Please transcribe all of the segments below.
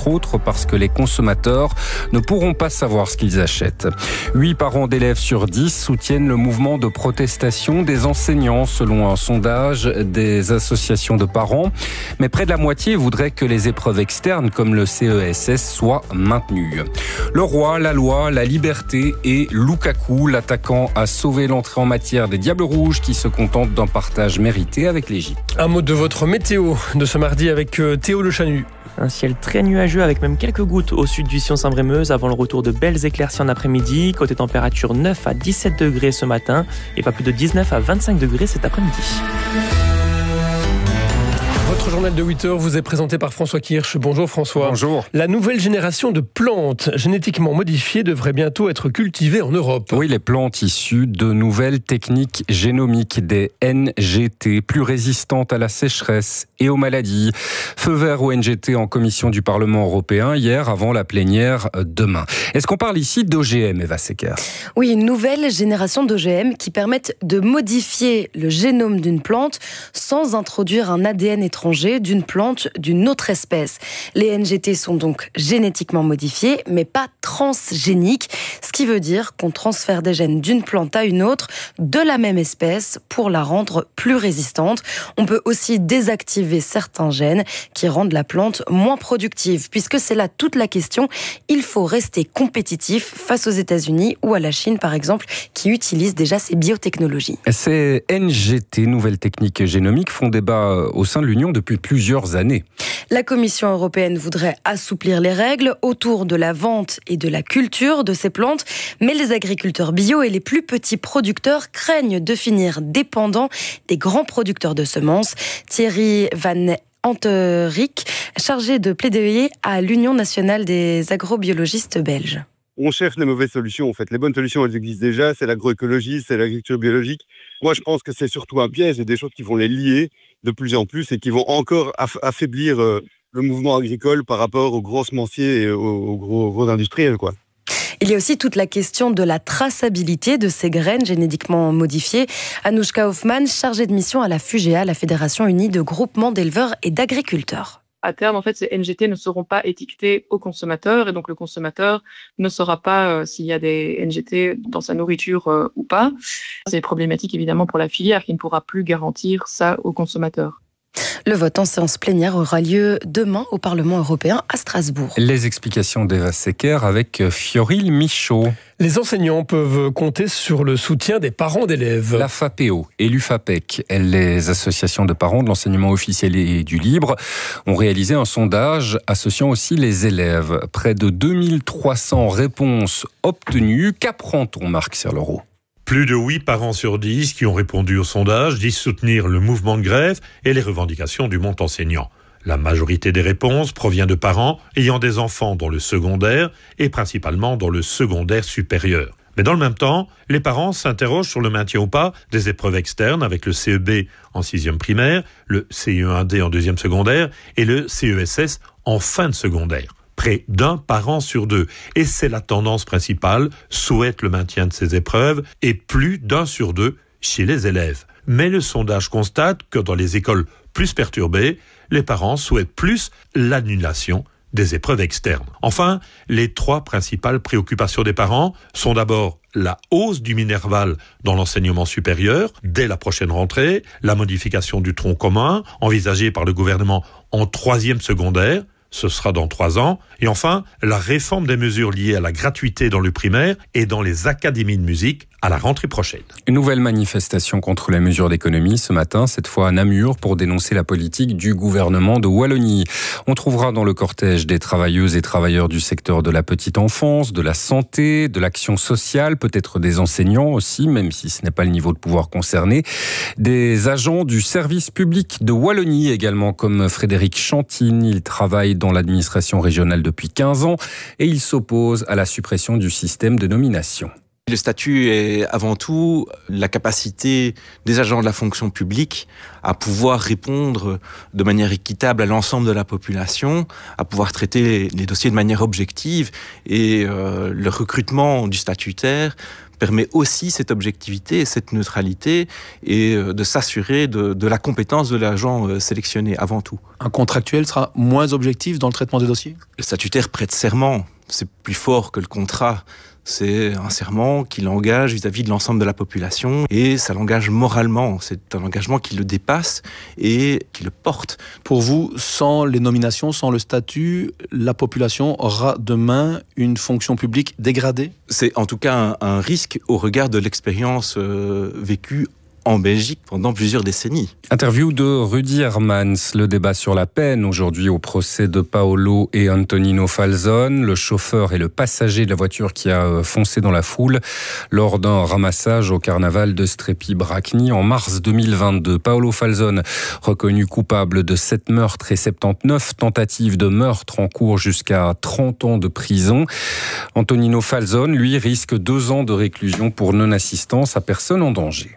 entre autres parce que les consommateurs ne pourront pas savoir ce qu'ils achètent. 8 parents d'élèves sur 10 soutiennent le mouvement de protestation des enseignants, selon un sondage des associations de parents. Mais près de la moitié voudraient que les épreuves externes, comme le CESS, soient maintenues. Le roi, la loi, la liberté et Lukaku, l'attaquant a sauvé l'entrée en matière des Diables Rouges qui se contentent d'un partage mérité avec l'Égypte. Un mot de votre météo de ce mardi avec Théo Le Chanu. Un ciel très nuageux avec même quelques gouttes au sud du Sion-Saint-Brémeuse avant le retour de belles éclaircies en après-midi. Côté température 9 à 17 degrés ce matin et pas plus de 19 à 25 degrés cet après-midi. Votre journal de 8h vous est présenté par François Kirsch. Bonjour François. Bonjour. La nouvelle génération de plantes génétiquement modifiées devrait bientôt être cultivée en Europe. Oui, les plantes issues de nouvelles techniques génomiques, des NGT, plus résistantes à la sécheresse et aux maladies. Feu vert au NGT en commission du Parlement européen hier avant la plénière demain. Est-ce qu'on parle ici d'OGM, Eva Secker ? Oui, une nouvelle génération d'OGM qui permettent de modifier le génome d'une plante sans introduire un ADN étranger d'une plante d'une autre espèce. Les NGT sont donc génétiquement modifiés, mais pas transgéniques, ce qui veut dire qu'on transfère des gènes d'une plante à une autre de la même espèce pour la rendre plus résistante. On peut aussi désactiver certains gènes qui rendent la plante moins productive, puisque c'est là toute la question. Il faut rester compétitif face aux États-Unis ou à la Chine, par exemple, qui utilisent déjà ces biotechnologies. Ces NGT, nouvelles techniques génomiques, font débat au sein de l'Union depuis plusieurs années. La Commission européenne voudrait assouplir les règles autour de la vente et de la culture de ces plantes, mais les agriculteurs bio et les plus petits producteurs craignent de finir dépendants des grands producteurs de semences. Thierry Van Anterick, chargé de plaidoyer à l'Union nationale des agrobiologistes belges. On cherche les mauvaises solutions, en fait. Les bonnes solutions, elles existent déjà. C'est l'agroécologie, c'est l'agriculture biologique. Moi, je pense que c'est surtout un piège et des choses qui vont les lier de plus en plus et qui vont encore affaiblir le mouvement agricole par rapport aux gros semenciers et aux gros industriels, quoi. Il y a aussi toute la question de la traçabilité de ces graines génétiquement modifiées. Anouchka Hoffman, chargée de mission à la FUGEA, la Fédération unie de groupements d'éleveurs et d'agriculteurs. À terme, en fait, ces NGT ne seront pas étiquetés au consommateur et donc le consommateur ne saura pas s'il y a des NGT dans sa nourriture ou pas. C'est problématique évidemment pour la filière qui ne pourra plus garantir ça aux consommateurs. Le vote en séance plénière aura lieu demain au Parlement européen à Strasbourg. Les explications d'Eva Secker avec Fioril Michaud. Les enseignants peuvent compter sur le soutien des parents d'élèves. La FAPEO et l'UFAPEC, les associations de parents de l'enseignement officiel et du libre, ont réalisé un sondage associant aussi les élèves. Près de 2300 réponses obtenues. Qu'apprend-on, Marc Serleroux ? Plus de 8 parents sur 10 qui ont répondu au sondage disent soutenir le mouvement de grève et les revendications du monde enseignant. La majorité des réponses provient de parents ayant des enfants dans le secondaire et principalement dans le secondaire supérieur. Mais dans le même temps, les parents s'interrogent sur le maintien ou pas des épreuves externes avec le CEB en 6e primaire, le CE1D en 2e secondaire et le CESS en fin de secondaire. Près d'un parent sur 2. Et c'est la tendance principale, souhaite le maintien de ces épreuves, et plus d'un sur 2 chez les élèves. Mais le sondage constate que dans les écoles plus perturbées, les parents souhaitent plus l'annulation des épreuves externes. Enfin, les 3 principales préoccupations des parents sont d'abord la hausse du Minerval dans l'enseignement supérieur dès la prochaine rentrée, la modification du tronc commun envisagée par le gouvernement en 3e secondaire, ce sera dans 3 ans. Et enfin, la réforme des mesures liées à la gratuité dans le primaire et dans les académies de musique à la rentrée prochaine. Une nouvelle manifestation contre les mesures d'économie ce matin, cette fois à Namur, pour dénoncer la politique du gouvernement de Wallonie. On trouvera dans le cortège des travailleuses et travailleurs du secteur de la petite enfance, de la santé, de l'action sociale, peut-être des enseignants aussi, même si ce n'est pas le niveau de pouvoir concerné, des agents du service public de Wallonie également, comme Frédéric Chantine. Il travaille dans l'administration régionale depuis 15 ans et il s'oppose à la suppression du système de nomination. Le statut est avant tout la capacité des agents de la fonction publique à pouvoir répondre de manière équitable à l'ensemble de la population, à pouvoir traiter les dossiers de manière objective, et le recrutement du statutaire permet aussi cette objectivité et cette neutralité, et de s'assurer de la compétence de l'agent sélectionné avant tout. Un contractuel sera moins objectif dans le traitement des dossiers ? Le statutaire prête serment, c'est plus fort que le contrat. C'est un serment qui l'engage vis-à-vis de l'ensemble de la population, et ça l'engage moralement. C'est un engagement qui le dépasse et qui le porte. Pour vous, sans les nominations, sans le statut, la population aura demain une fonction publique dégradée ? C'est en tout cas un risque au regard de l'expérience vécue en Belgique pendant plusieurs décennies. Interview de Rudy Hermans. Le débat sur la peine aujourd'hui au procès de Paolo et Antonino Falzon, le chauffeur et le passager de la voiture qui a foncé dans la foule lors d'un ramassage au carnaval de Strépy-Bracni en mars 2022. Paolo Falzon, reconnu coupable de 7 meurtres et 79 tentatives de meurtre en cours jusqu'à 30 ans de prison. Antonino Falzon, lui, risque 2 ans de réclusion pour non-assistance à personne en danger.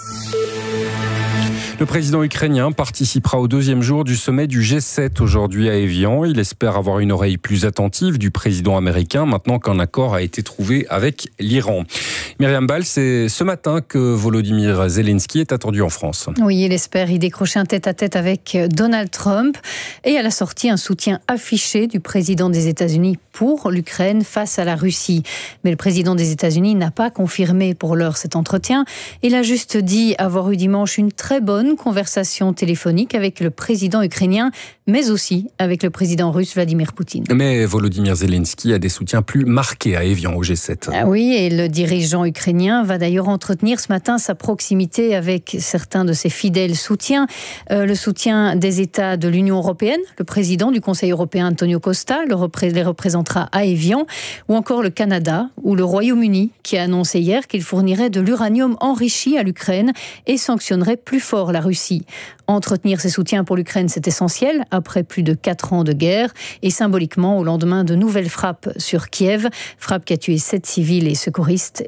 Le président ukrainien participera au 2e jour du sommet du G7 aujourd'hui à Évian. Il espère avoir une oreille plus attentive du président américain maintenant qu'un accord a été trouvé avec l'Iran. Myriam Ball, c'est ce matin que Volodymyr Zelensky est attendu en France. Oui, il espère y décrocher un tête-à-tête avec Donald Trump, et à la sortie un soutien affiché du président des États-Unis pour l'Ukraine face à la Russie. Mais le président des États-Unis n'a pas confirmé pour l'heure cet entretien. Il a juste dit avoir eu dimanche une très bonne conversation téléphonique avec le président ukrainien, mais aussi avec le président russe Vladimir Poutine. Mais Volodymyr Zelensky a des soutiens plus marqués à Évian au G7. Ah oui, et le dirigeant ukrainien va d'ailleurs entretenir ce matin sa proximité avec certains de ses fidèles soutiens. Le soutien des États de l'Union européenne, le président du Conseil européen Antonio Costa les représentera à Évian, ou encore le Canada ou le Royaume-Uni qui a annoncé hier qu'il fournirait de l'uranium enrichi à l'Ukraine et sanctionnerait plus fort la Russie. Entretenir ses soutiens pour l'Ukraine, c'est essentiel après plus de 4 ans de guerre, et symboliquement au lendemain de nouvelles frappes sur Kiev, frappe qui a tué 11 civils et secouristes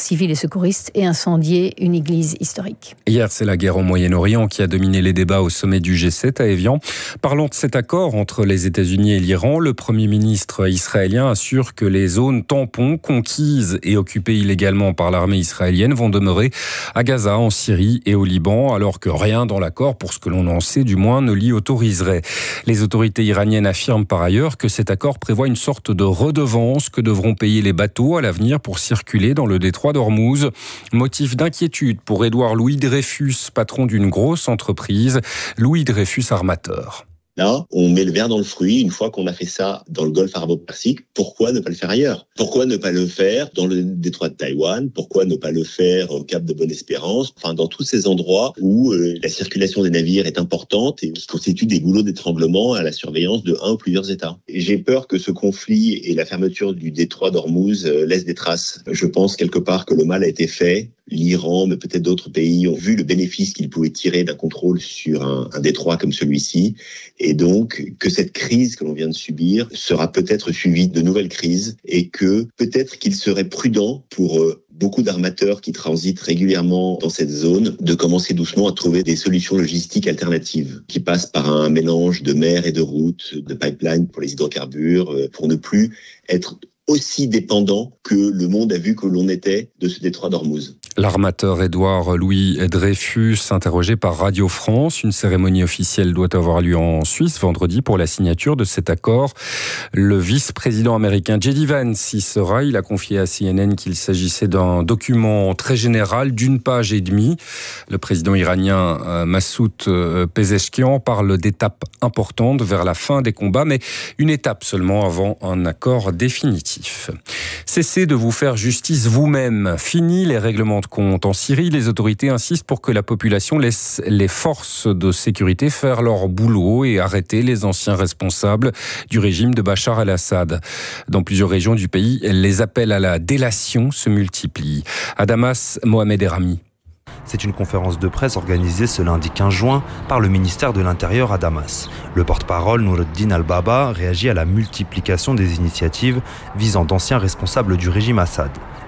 et incendié une église historique. Hier, c'est la guerre au Moyen-Orient qui a dominé les débats au sommet du G7 à Évian. Parlant de cet accord entre les États-Unis et l'Iran, le Premier ministre israélien assure que les zones tampons conquises et occupées illégalement par l'armée israélienne vont demeurer à Gaza, en Syrie et au Liban, alors que rien dans l'accord, pour ce que l'on en sait du moins, ne l'y autoriserait. Les autorités iraniennes affirment par ailleurs que cet accord prévoit une sorte de redevance que devront payer les bateaux à l'avenir pour circuler dans le détroit d'Ormuz. Motif d'inquiétude pour Édouard Louis Dreyfus, patron d'une grosse entreprise, Louis Dreyfus Armateur. Là, on met le verre dans le fruit. Une fois qu'on a fait ça dans le golfe arabo-persique, pourquoi ne pas le faire ailleurs ? Pourquoi ne pas le faire dans le détroit de Taïwan ? Pourquoi ne pas le faire au Cap de Bonne-Espérance ? Enfin, dans tous ces endroits où la circulation des navires est importante et qui constituent des goulots d'étranglement à la surveillance de un ou plusieurs États. Et j'ai peur que ce conflit et la fermeture du détroit d'Ormuz laissent des traces. Je pense quelque part que le mal a été fait. L'Iran, mais peut-être d'autres pays, ont vu le bénéfice qu'ils pouvaient tirer d'un contrôle sur un détroit comme celui-ci. Et donc, que cette crise que l'on vient de subir sera peut-être suivie de nouvelles crises, et que peut-être qu'il serait prudent pour beaucoup d'armateurs qui transitent régulièrement dans cette zone de commencer doucement à trouver des solutions logistiques alternatives qui passent par un mélange de mer et de route, de pipeline pour les hydrocarbures, pour ne plus être aussi dépendant que le monde a vu que l'on était de ce détroit d'Ormuz. L'armateur Édouard Louis Dreyfus, interrogé par Radio France. Une cérémonie officielle doit avoir lieu en Suisse vendredi pour la signature de cet accord. Le vice-président américain J.D. Vance y sera. Il a confié à CNN qu'il s'agissait d'un document très général d'une page et demie. Le président iranien Massoud Pezeshkian parle d'étapes importantes vers la fin des combats, mais une étape seulement avant un accord définitif. Cessez de vous faire justice vous-même. Fini les règlements de compte. En Syrie, les autorités insistent pour que la population laisse les forces de sécurité faire leur boulot et arrêter les anciens responsables du régime de Bachar el-Assad. Dans plusieurs régions du pays, les appels à la délation se multiplient. À Damas, Mohamed Erami. C'est une conférence de presse organisée ce lundi 15 juin par le ministère de l'Intérieur à Damas. Le porte-parole Noureddin Al-Baba réagit à la multiplication des initiatives visant d'anciens responsables du régime Assad.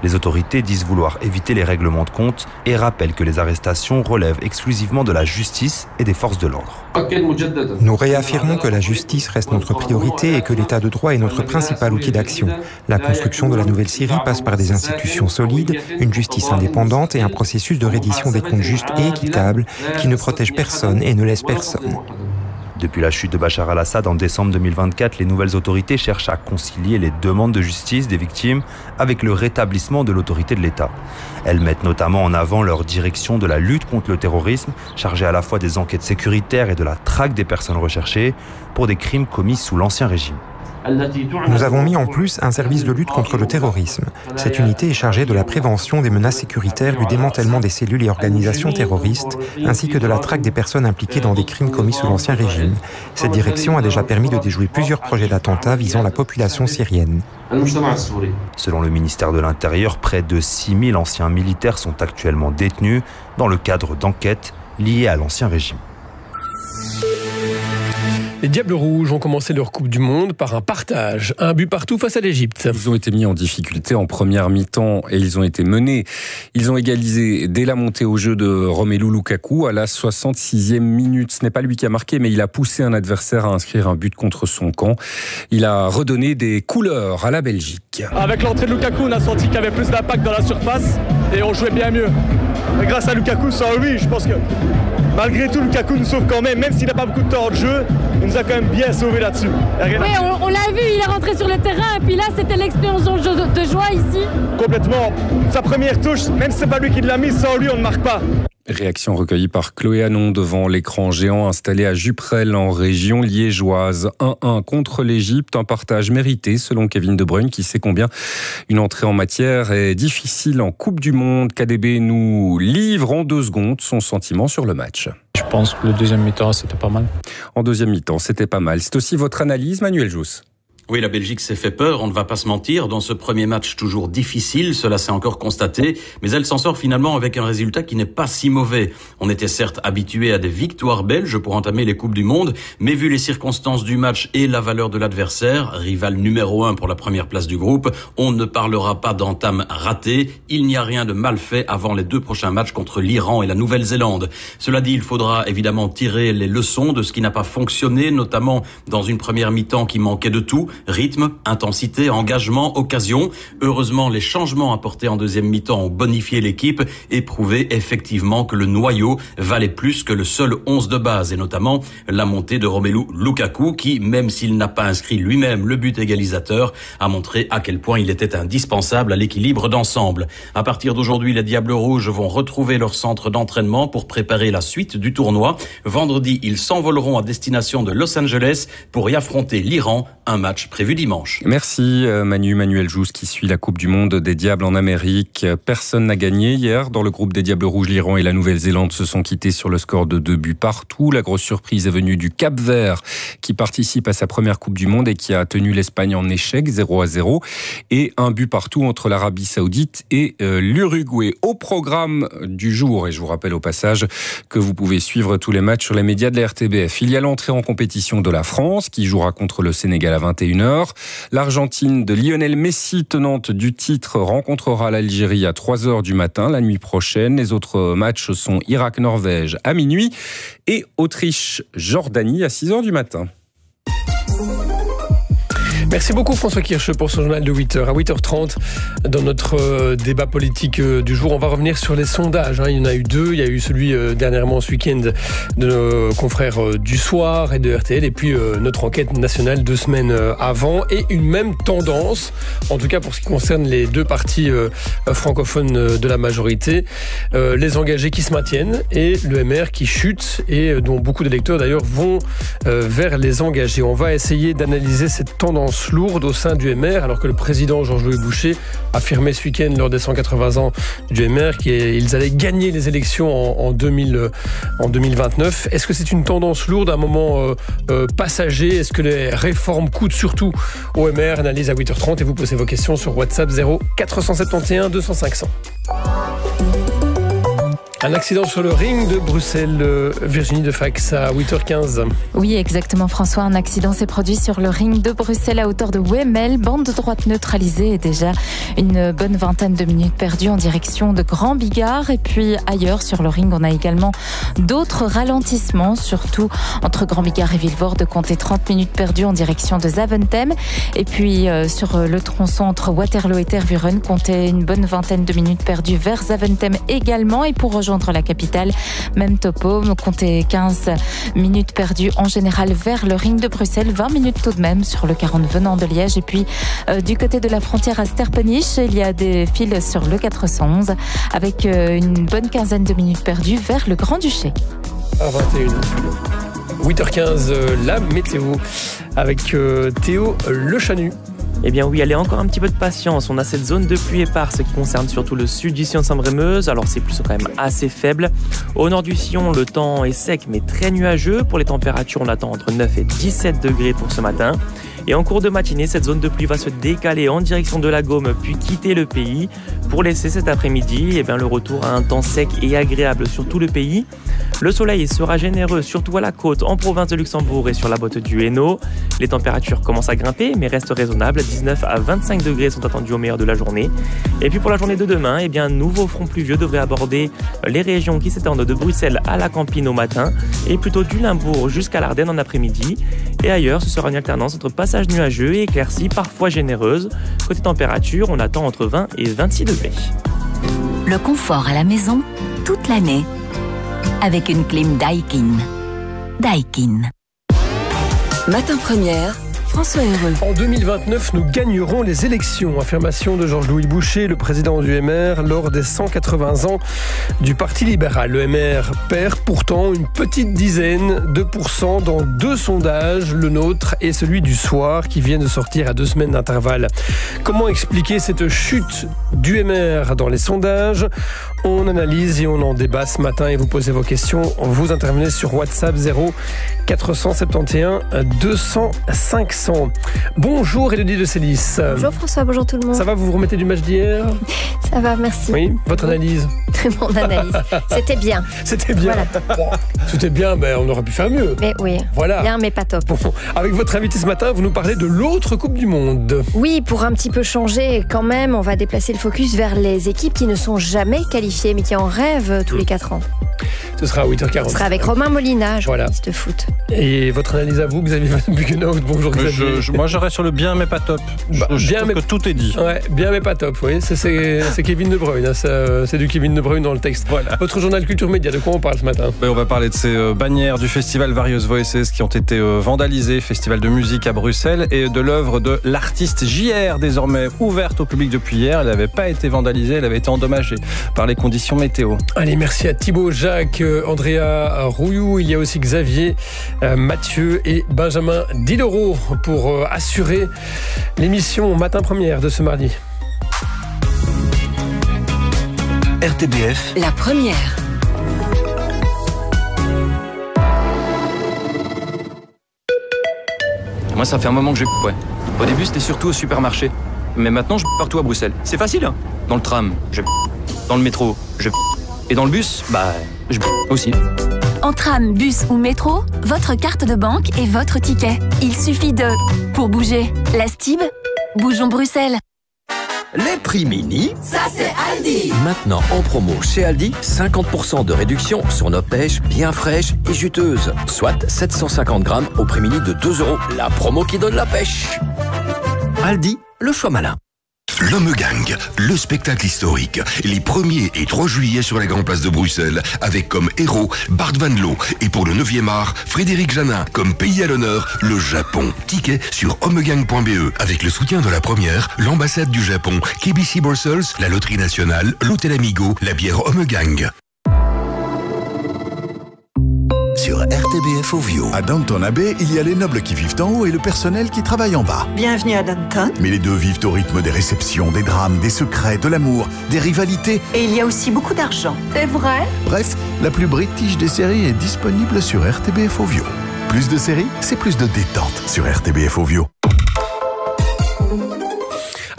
Les autorités disent vouloir éviter les règlements de compte et rappellent que les arrestations relèvent exclusivement de la justice et des forces de l'ordre. Nous réaffirmons que la justice reste notre priorité et que l'état de droit est notre principal outil d'action. La construction de la nouvelle Syrie passe par des institutions solides, une justice indépendante et un processus de reddition des comptes juste et équitable qui ne protège personne et ne laisse personne. Depuis la chute de Bachar al-Assad en décembre 2024, les nouvelles autorités cherchent à concilier les demandes de justice des victimes avec le rétablissement de l'autorité de l'État. Elles mettent notamment en avant leur direction de la lutte contre le terrorisme, chargée à la fois des enquêtes sécuritaires et de la traque des personnes recherchées pour des crimes commis sous l'Ancien Régime. Nous avons mis en plus un service de lutte contre le terrorisme. Cette unité est chargée de la prévention des menaces sécuritaires, du démantèlement des cellules et organisations terroristes, ainsi que de la traque des personnes impliquées dans des crimes commis sous l'Ancien Régime. Cette direction a déjà permis de déjouer plusieurs projets d'attentats visant la population syrienne. Selon le ministère de l'Intérieur, près de 6000 anciens militaires sont actuellement détenus dans le cadre d'enquêtes liées à l'Ancien Régime. Les Diables Rouges ont commencé leur Coupe du Monde par un partage, un but partout face à l'Égypte. Ils ont été mis en difficulté en première mi-temps et ils ont été menés. Ils ont égalisé dès la montée au jeu de Romelu Lukaku à la 66e minute. Ce n'est pas lui qui a marqué, mais il a poussé un adversaire à inscrire un but contre son camp. Il a redonné des couleurs à la Belgique. Avec l'entrée de Lukaku, on a senti qu'il y avait plus d'impact dans la surface et on jouait bien mieux. Et grâce à Lukaku, sans lui, je pense que malgré tout, Lukaku nous sauve quand même s'il n'a pas beaucoup de temps de jeu, il nous a quand même bien sauvé là-dessus. Oui, on l'a vu, il est rentré sur le terrain, et puis là, c'était l'explosion de joie ici. Complètement. Sa première touche, même si c'est pas lui qui l'a mise, sans lui, on ne marque pas. Réaction recueillie par Chloé Hanon devant l'écran géant installé à Juprel en région liégeoise. 1-1 contre l'Égypte, un partage mérité selon Kevin De Bruyne qui sait combien une entrée en matière est difficile en Coupe du Monde. KDB nous livre en 2 secondes son sentiment sur le match. Je pense que le deuxième mi-temps, c'était pas mal. En deuxième mi-temps, c'était pas mal. C'est aussi votre analyse, Manuel Jousse. Oui, la Belgique s'est fait peur, on ne va pas se mentir. Dans ce premier match toujours difficile, cela s'est encore constaté, mais elle s'en sort finalement avec un résultat qui n'est pas si mauvais. On était certes habitué à des victoires belges pour entamer les Coupes du Monde, mais vu les circonstances du match et la valeur de l'adversaire, rival numéro 1 pour la première place du groupe, on ne parlera pas d'entame ratée. Il n'y a rien de mal fait avant les 2 prochains matchs contre l'Iran et la Nouvelle-Zélande. Cela dit, il faudra évidemment tirer les leçons de ce qui n'a pas fonctionné, notamment dans une première mi-temps qui manquait de tout. Rythme, intensité, engagement, occasion. Heureusement, les changements apportés en deuxième mi-temps ont bonifié l'équipe et prouvé effectivement que le noyau valait plus que le seul 11 de base, et notamment la montée de Romelu Lukaku qui, même s'il n'a pas inscrit lui-même le but égalisateur, a montré à quel point il était indispensable à l'équilibre d'ensemble. À partir d'aujourd'hui, les Diables Rouges vont retrouver leur centre d'entraînement pour préparer la suite du tournoi. Vendredi, ils s'envoleront à destination de Los Angeles pour y affronter l'Iran, un match prévu dimanche. Merci Manuel Jousse qui suit la Coupe du Monde des Diables en Amérique. Personne n'a gagné hier. Dans le groupe des Diables Rouges, l'Iran et la Nouvelle-Zélande se sont quittés sur le score de 2 buts partout. La grosse surprise est venue du Cap-Vert qui participe à sa première Coupe du Monde et qui a tenu l'Espagne en échec 0-0 et un but partout entre l'Arabie Saoudite et l'Uruguay. Au programme du jour, et je vous rappelle au passage que vous pouvez suivre tous les matchs sur les médias de la RTBF. Il y a l'entrée en compétition de la France qui jouera contre le Sénégal à 21h. L'Argentine de Lionel Messi, tenante du titre, rencontrera l'Algérie à 3h du matin la nuit prochaine. Les autres matchs sont Irak-Norvège à minuit et Autriche-Jordanie à 6h du matin. Merci beaucoup François Kirsch pour ce journal de 8h. À 8h30, dans notre débat politique du jour, on va revenir sur les sondages. Il y en a eu 2. Il y a eu celui dernièrement ce week-end de nos confrères du Soir et de RTL. Et puis notre enquête nationale 2 semaines avant. Et une même tendance, en tout cas pour ce qui concerne les 2 partis francophones de la majorité. Les engagés qui se maintiennent et le MR qui chute et dont beaucoup d'électeurs d'ailleurs vont vers les engagés. On va essayer d'analyser cette tendance lourde au sein du MR, alors que le président Georges-Louis Boucher affirmait ce week-end lors des 180 ans du MR qu'ils allaient gagner les élections en 2029. Est-ce que c'est une tendance lourde, un moment passager? Est-ce que les réformes coûtent surtout au MR? Analyse à 8h30 et vous posez vos questions sur WhatsApp 0471 200 500. Un accident sur le ring de Bruxelles, Virginie Defax, à 8h15. Oui, exactement François, un accident s'est produit sur le ring de Bruxelles à hauteur de Wemmel, bande de droite neutralisée et déjà une bonne vingtaine de minutes perdues en direction de Grand Bigard. Et puis ailleurs sur le ring, on a également d'autres ralentissements, surtout entre Grand Bigard et Vilvoorde, comptez 30 minutes perdues en direction de Zaventem. Et puis sur le tronçon entre Waterloo et Tervuren, comptez une bonne vingtaine de minutes perdues vers Zaventem également. Et pour rejoindre la capitale, même topo, comptez 15 minutes perdues en général vers le ring de Bruxelles, 20 minutes tout de même sur le 40 venant de Liège. Et puis du côté de la frontière à Sterpenich, il y a des files sur le 411 avec une bonne quinzaine de minutes perdues vers le Grand-Duché. À 21. 8h15, la météo avec Théo Le Chanu. Eh bien oui, allez, encore un petit peu de patience. On a cette zone de pluie éparse qui concerne surtout le sud du Sion Saint-Brémeuse. Alors c'est plus quand même assez faible. Au nord du Sion, le temps est sec mais très nuageux. Pour les températures, on attend entre 9 et 17 degrés pour ce matin. Et en cours de matinée, cette zone de pluie va se décaler en direction de la Gaume puis quitter le pays pour laisser cet après-midi le retour à un temps sec et agréable sur tout le pays. Le soleil sera généreux, surtout à la côte, en province de Luxembourg et sur la botte du Hainaut. Les températures commencent à grimper mais restent raisonnables. 19 à 25 degrés sont attendus au meilleur de la journée. Et puis pour la journée de demain, un nouveau front pluvieux devrait aborder les régions qui s'étendent de Bruxelles à la Campine au matin et plutôt du Limbourg jusqu'à l'Ardenne en après-midi. Et ailleurs, ce sera une alternance entre passage nuageux et éclaircies parfois généreuses. Côté température, on attend entre 20 et 26 degrés. Le confort à la maison, toute l'année, avec une clim Daikin. Daikin. Matin Première, François Heureux. En 2029, nous gagnerons les élections. Affirmation de Georges-Louis Boucher, le président du MR, lors des 180 ans du Parti libéral. Le MR perd pourtant une petite dizaine de pourcents dans deux sondages, le nôtre et celui du soir, qui viennent de sortir à 2 semaines d'intervalle. Comment expliquer cette chute du MR dans les sondages ? On analyse et on en débat ce matin et vous posez vos questions. Vous intervenez sur WhatsApp 0 471 200 500. Bonjour Élodie de Célis. Bonjour François, bonjour tout le monde. Ça va, vous vous remettez du match d'hier ? Ça va, merci. Oui, votre analyse ? Mon analyse. C'était bien. C'était bien. Voilà. Bon, c'était bien, mais on aurait pu faire mieux. Mais oui, voilà. Bien, mais pas top. Bon, avec votre invité ce matin, vous nous parlez de l'autre Coupe du Monde. Oui, pour un petit peu changer quand même, on va déplacer le focus vers les équipes qui ne sont jamais qualifiées, mais qui en rêvent tous les 4 ans. Ce sera à 8h40. Ce sera avec Romain Molina, journaliste de foot. Et votre analyse à vous, Xavier Van Bugenhout. Bonjour Xavier. Moi j'aurais sur le bien mais pas top. Bien mais que tout est dit. Ouais, bien mais pas top, oui. C'est Kevin De Bruyne, hein. C'est du Kevin De Bruyne dans le texte. Voilà. Votre journal Culture Média, de quoi on parle ce matin ? On va parler de ces bannières du festival Various Voices qui ont été vandalisées, festival de musique à Bruxelles, et de l'œuvre de l'artiste JR, désormais ouverte au public depuis hier. Elle n'avait pas été vandalisée, elle avait été endommagée par les conditions météo. Allez, merci à Thibaut, Jacques, Andrea Rouillou. Il y a aussi Xavier, Mathieu et Benjamin Diderot pour assurer l'émission Matin Première de ce mardi. RTBF, la première. Moi, ça fait un moment que je ouais. Au début, c'était surtout au supermarché. Mais maintenant, je partout à Bruxelles. C'est facile, hein. Dans le tram, je dans le métro, je et dans le bus, je aussi. En tram, bus ou métro, votre carte de banque est votre ticket. Il suffit de... Pour bouger, la Stib, bougeons Bruxelles. Les prix mini, ça c'est Aldi. Maintenant en promo chez Aldi, 50% de réduction sur nos pêches bien fraîches et juteuses. Soit 750 grammes au prix mini de 2 €. La promo qui donne la pêche. Aldi, le choix malin. L'Homme Gang, le spectacle historique, les 1er et 3 juillet sur la Grande Place de Bruxelles, avec comme héros Bart Van Loo et pour le 9e art, Frédéric Janin, comme pays à l'honneur, le Japon. Ticket sur homegang.be, avec le soutien de la première, l'ambassade du Japon, KBC Brussels, la Loterie Nationale, l'Hôtel Amigo, la bière Homme Gang. Sur RTBF Ovio. À Downton Abbey, il y a les nobles qui vivent en haut et le personnel qui travaille en bas. Bienvenue à Downton. Mais les deux vivent au rythme des réceptions, des drames, des secrets, de l'amour, des rivalités. Et il y a aussi beaucoup d'argent. C'est vrai ? Bref, la plus british des séries est disponible sur RTBF Ovio. Plus de séries, c'est plus de détente sur RTBF Ovio.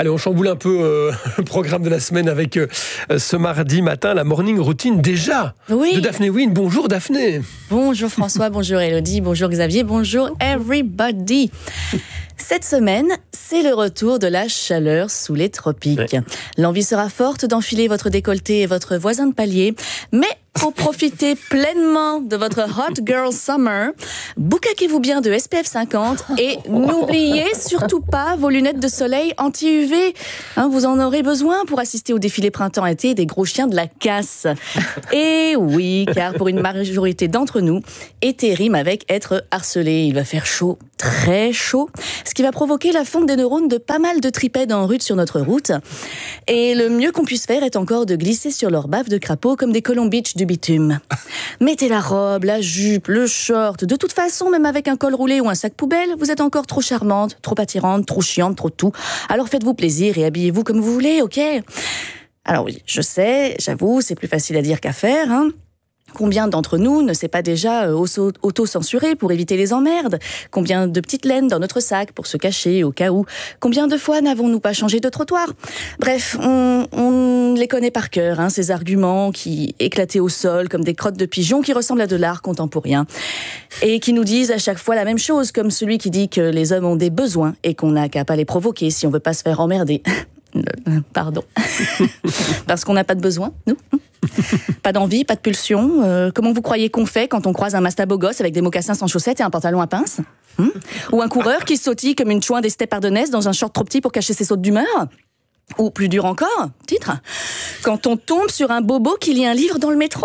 Allez, on chamboule un peu le programme de la semaine avec ce mardi matin, la morning routine déjà de Daphné Wynne. Bonjour Daphné. Bonjour François, bonjour Elodie, bonjour Xavier, bonjour everybody. Cette semaine, c'est le retour de la chaleur sous les tropiques. L'envie sera forte d'enfiler votre décolleté et votre voisin de palier, mais pour profiter pleinement de votre Hot Girl Summer, boucaquez-vous bien de SPF 50 et n'oubliez surtout pas vos lunettes de soleil anti-UV. Vous en aurez besoin pour assister au défilé printemps-été des gros chiens de la casse. Et oui, car pour une majorité d'entre nous, été rime avec être harcelé. Il va faire chaud, très chaud, ce qui va provoquer la fonte des neurones de pas mal de tripèdes en rut sur notre route. Et le mieux qu'on puisse faire est encore de glisser sur leur bave de crapaud comme des Colombitch du bitume. Mettez la robe, la jupe, le short. De toute façon, même avec un col roulé ou un sac poubelle, vous êtes encore trop charmante, trop attirante, trop chiante, trop tout. Alors faites-vous plaisir et habillez-vous comme vous voulez, ok ? Alors oui, je sais, j'avoue, c'est plus facile à dire qu'à faire, Combien d'entre nous ne s'est pas déjà auto-censuré pour éviter les emmerdes ? Combien de petites laines dans notre sac pour se cacher au cas où ? Combien de fois n'avons-nous pas changé de trottoir ? Bref, on les connaît par cœur, ces arguments qui éclataient au sol comme des crottes de pigeons qui ressemblent à de l'art contemporain et qui nous disent à chaque fois la même chose, comme celui qui dit que les hommes ont des besoins et qu'on n'a qu'à pas les provoquer si on veut pas se faire emmerder. Pardon. Parce qu'on n'a pas de besoin, nous ? Pas d'envie, pas de pulsion. Comment vous croyez qu'on fait quand on croise un mastabo gosse avec des mocassins sans chaussettes et un pantalon à pince ? Ou un coureur qui sautille comme une chouin des steppes ardennaises dans un short trop petit pour cacher ses sautes d'humeur ? Ou plus dur encore, titre, quand on tombe sur un bobo qui lit un livre dans le métro.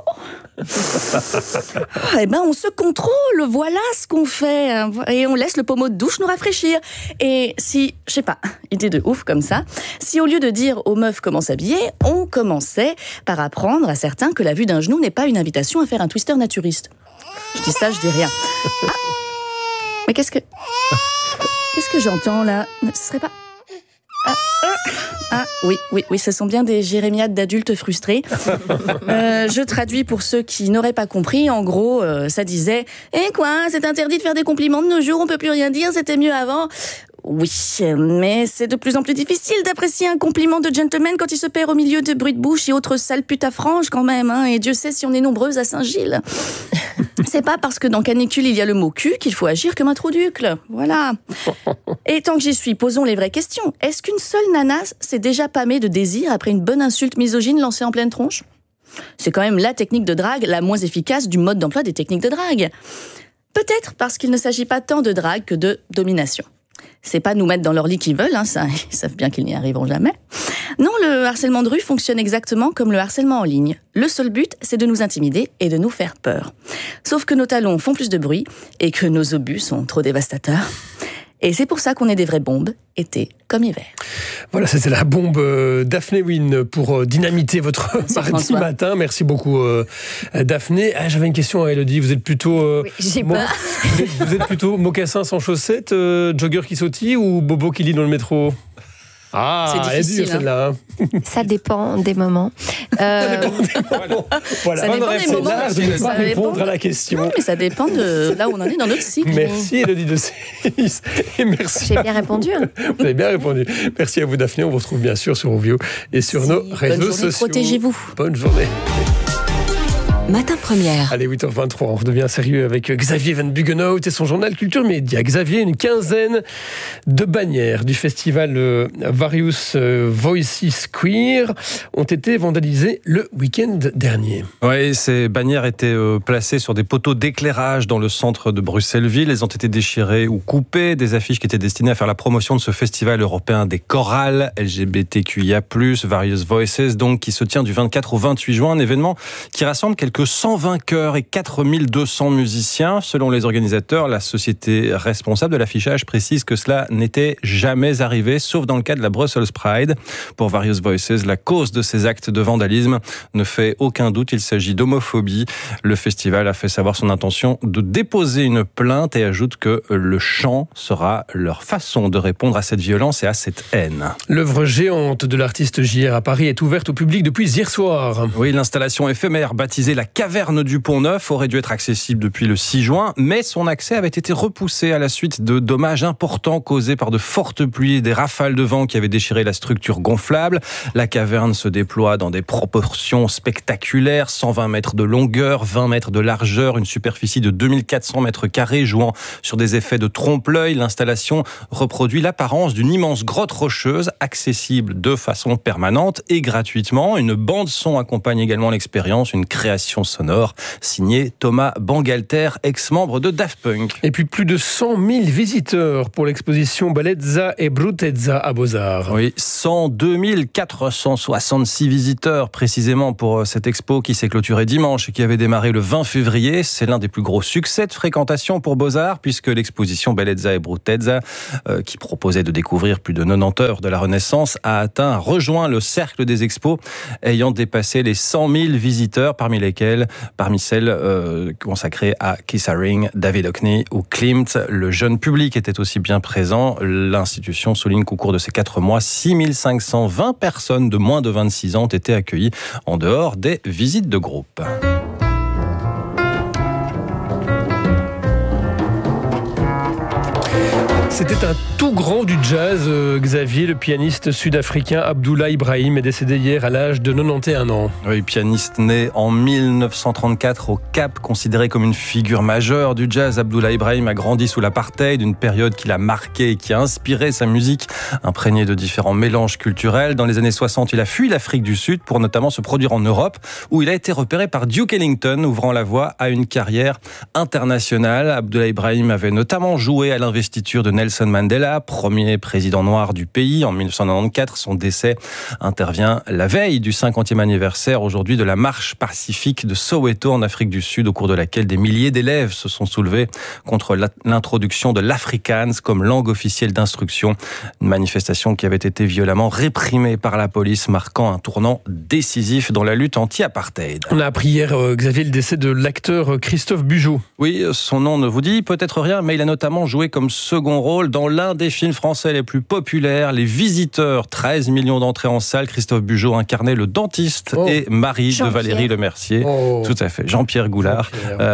On se contrôle, voilà ce qu'on fait. Et on laisse le pommeau de douche nous rafraîchir. Et si, je sais pas, idée de ouf comme ça, si au lieu de dire aux meufs comment s'habiller, on commençait par apprendre à certains que la vue d'un genou n'est pas une invitation à faire un twister naturiste. Je dis ça, je dis rien. Mais qu'est-ce que j'entends là ? Ce serait pas... Oui, ce sont bien des jérémiades d'adultes frustrés. Je traduis pour ceux qui n'auraient pas compris. En gros, ça disait « Eh quoi, c'est interdit de faire des compliments de nos jours, on peut plus rien dire, c'était mieux avant ». Oui, mais c'est de plus en plus difficile d'apprécier un compliment de gentleman quand il se perd au milieu de bruits de bouche et autres sales putes à franges quand même, et Dieu sait si on est nombreuses à Saint-Gilles. C'est pas parce que dans canicule il y a le mot cul qu'il faut agir comme un trou-ducle. Voilà. Et tant que j'y suis, posons les vraies questions. Est-ce qu'une seule nana s'est déjà pâmée de désir après une bonne insulte misogyne lancée en pleine tronche ? C'est quand même la technique de drague la moins efficace du mode d'emploi des techniques de drague. Peut-être parce qu'il ne s'agit pas tant de drague que de domination. C'est pas nous mettre dans leur lit qu'ils veulent, ça, ils savent bien qu'ils n'y arriveront jamais. Non, le harcèlement de rue fonctionne exactement comme le harcèlement en ligne. Le seul but, c'est de nous intimider et de nous faire peur. Sauf que nos talons font plus de bruit et que nos obus sont trop dévastateurs. Et c'est pour ça qu'on est des vraies bombes, été comme hiver. Voilà, c'était la bombe Daphné Wynne pour dynamiter votre mardi matin. Merci beaucoup Daphné. J'avais une question à Elodie. Vous êtes plutôt vous êtes plutôt mocassin sans chaussettes, jogger qui sautille ou bobo qui lit dans le métro? C'est difficile, celle-là. Ça dépend des moments. Voilà. Ça dépend des moments. De ne pas répondre à la question. Non, mais ça dépend de là où on en est dans notre cycle. Merci Elodie de 6. Et merci. J'ai bien répondu. Vous avez bien répondu. Merci à vous Daphné. On vous retrouve bien sûr sur Ovio et sur nos réseaux sociaux. Protégez-vous. Bonne journée. Matin Première. Allez, 8h23, on redevient sérieux avec Xavier Van Buggenhout et son journal Culture Média. Xavier, une quinzaine de bannières du festival Various Voices Queer ont été vandalisées le week-end dernier. Oui, ces bannières étaient placées sur des poteaux d'éclairage dans le centre de Bruxelles-Ville. Elles ont été déchirées ou coupées. Des affiches qui étaient destinées à faire la promotion de ce festival européen des chorales LGBTQIA+, Various Voices, donc, qui se tient du 24 au 28 juin. Un événement qui rassemble quelques 120 chœurs et 4200 musiciens. Selon les organisateurs, la société responsable de l'affichage précise que cela n'était jamais arrivé, sauf dans le cas de la Brussels Pride. Pour Various Voices, la cause de ces actes de vandalisme ne fait aucun doute, il s'agit d'homophobie. Le festival a fait savoir son intention de déposer une plainte et ajoute que le chant sera leur façon de répondre à cette violence et à cette haine. L'œuvre géante de l'artiste JR à Paris est ouverte au public depuis hier soir. Oui, l'installation éphémère baptisée La caverne du Pont-Neuf aurait dû être accessible depuis le 6 juin, mais son accès avait été repoussé à la suite de dommages importants causés par de fortes pluies et des rafales de vent qui avaient déchiré la structure gonflable. La caverne se déploie dans des proportions spectaculaires, 120 mètres de longueur, 20 mètres de largeur, une superficie de 2400 mètres carrés jouant sur des effets de trompe-l'œil. L'installation reproduit l'apparence d'une immense grotte rocheuse, accessible de façon permanente et gratuitement. Une bande-son accompagne également l'expérience, une création sonore signée Thomas Bangalter, ex-membre de Daft Punk. Et puis plus de 100 000 visiteurs pour l'exposition Bellezza e Bruttezza à Beaux-Arts. Oui, 102 466 visiteurs précisément pour cette expo qui s'est clôturée dimanche et qui avait démarré le 20 février. C'est l'un des plus gros succès de fréquentation pour Beaux-Arts puisque l'exposition Bellezza e Bruttezza, qui proposait de découvrir plus de 90 œuvres de la Renaissance, a rejoint le cercle des expos ayant dépassé les 100 000 visiteurs, parmi celles consacrées à Keith Haring, David Hockney ou Klimt. Le jeune public était aussi bien présent. L'institution souligne qu'au cours de ces 4 mois, 6 520 personnes de moins de 26 ans ont été accueillies en dehors des visites de groupe. C'était un tout grand du jazz, Xavier. Le pianiste sud-africain Abdoulaye Ibrahim est décédé hier à l'âge de 91 ans. Oui, pianiste né en 1934 au Cap, considéré comme une figure majeure du jazz. Abdoulaye Ibrahim a grandi sous l'apartheid, une période qui l'a marqué et qui a inspiré sa musique, imprégnée de différents mélanges culturels. Dans les années 60, il a fui l'Afrique du Sud pour notamment se produire en Europe, où il a été repéré par Duke Ellington, ouvrant la voie à une carrière internationale. Abdoulaye Ibrahim avait notamment joué à l'investiture de Nelson Mandela, premier président noir du pays en 1994. Son décès intervient la veille du 50e anniversaire aujourd'hui de la marche pacifique de Soweto en Afrique du Sud, au cours de laquelle des milliers d'élèves se sont soulevés contre l'introduction de l'Afrikaans comme langue officielle d'instruction. Une manifestation qui avait été violemment réprimée par la police, marquant un tournant décisif dans la lutte anti-apartheid. On a appris hier, Xavier, le décès de l'acteur Christophe Bugeaud. Oui, son nom ne vous dit peut-être rien, mais il a notamment joué comme second rôle dans l'un des films français les plus populaires, Les Visiteurs. 13 millions d'entrées en salle. Christophe Bugeaud incarnait le dentiste et mari de Valérie Lemercier. Tout à fait. Jean-Pierre Goulard.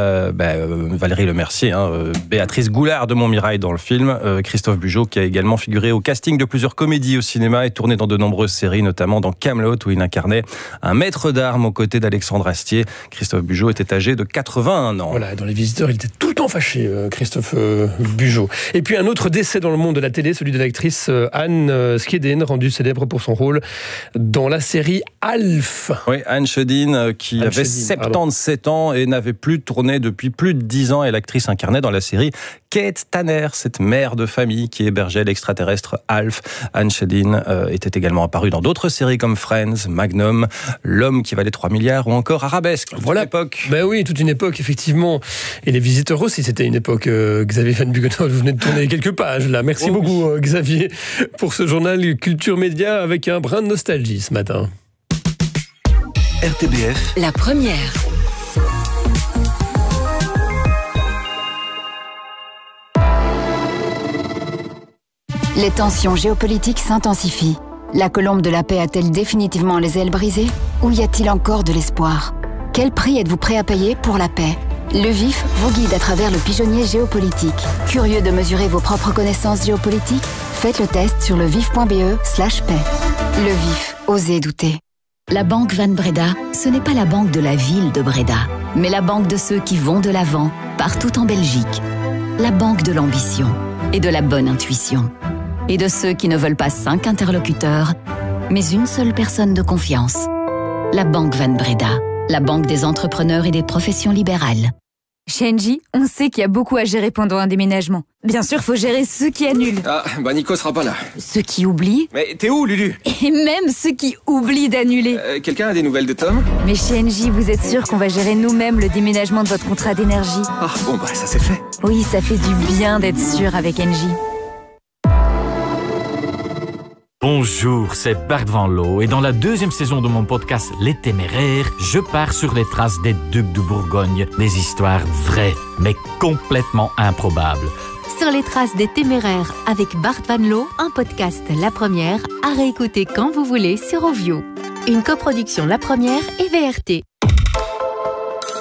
Valérie Lemercier, Béatrice Goulard de Montmirail dans le film. Christophe Bugeaud qui a également figuré au casting de plusieurs comédies au cinéma et tourné dans de nombreuses séries, notamment dans Kaamelott où il incarnait un maître d'armes aux côtés d'Alexandre Astier. Christophe Bugeaud était âgé de 81 ans. Voilà, dans Les Visiteurs, il était tout le temps fâché, Christophe Bugeaud. Et puis un autre décès dans le monde de la télé, celui de l'actrice Anne Schedin, rendue célèbre pour son rôle dans la série Alf. Oui, Anne Schedin, qui avait 77 ans et n'avait plus tourné depuis plus de 10 ans. Et l'actrice incarnait dans la série Kate Tanner, cette mère de famille qui hébergeait l'extraterrestre Alf. Anne Schedin était également apparue dans d'autres séries comme Friends, Magnum, L'homme qui valait 3 milliards ou encore Arabesque. Voilà. Époque. Ben oui, toute une époque, effectivement. Et Les Visiteurs aussi, c'était une époque. Xavier Van Buggenhoff, vous venez de tourner quelques pages là. Merci beaucoup, Xavier, pour ce journal Culture Média avec un brin de nostalgie ce matin. RTBF, la première. Les tensions géopolitiques s'intensifient. La colombe de la paix a-t-elle définitivement les ailes brisées? Ou y a-t-il encore de l'espoir? Quel prix êtes-vous prêt à payer pour la paix? Le VIF vous guide à travers le pigeonnier géopolitique. Curieux de mesurer vos propres connaissances géopolitiques? Faites le test sur levif.be/paix. Le VIF, osez douter. La Banque Van Breda, ce n'est pas la banque de la ville de Breda, mais la banque de ceux qui vont de l'avant, partout en Belgique. La banque de l'ambition et de la bonne intuition. Et de ceux qui ne veulent pas 5 interlocuteurs, mais une seule personne de confiance. La Banque Van Breda, la banque des entrepreneurs et des professions libérales. Chez Engie, on sait qu'il y a beaucoup à gérer pendant un déménagement. Bien sûr, faut gérer ceux qui annulent. Ah, bah Nico sera pas là. Ceux qui oublient. Mais t'es où, Lulu? Et même ceux qui oublient d'annuler. Quelqu'un a des nouvelles de Tom? Mais chez Engie, vous êtes sûr qu'on va gérer nous-mêmes le déménagement de votre contrat d'énergie? Ah, bon bah ça c'est fait. Oui, ça fait du bien d'être sûr avec Engie. Bonjour, c'est Bart Van Loo et dans la 2e saison de mon podcast Les Téméraires, je pars sur les traces des Ducs de Bourgogne, des histoires vraies mais complètement improbables. Sur les traces des Téméraires avec Bart Van Loo, un podcast La Première à réécouter quand vous voulez sur Ovio. Une coproduction La Première et VRT.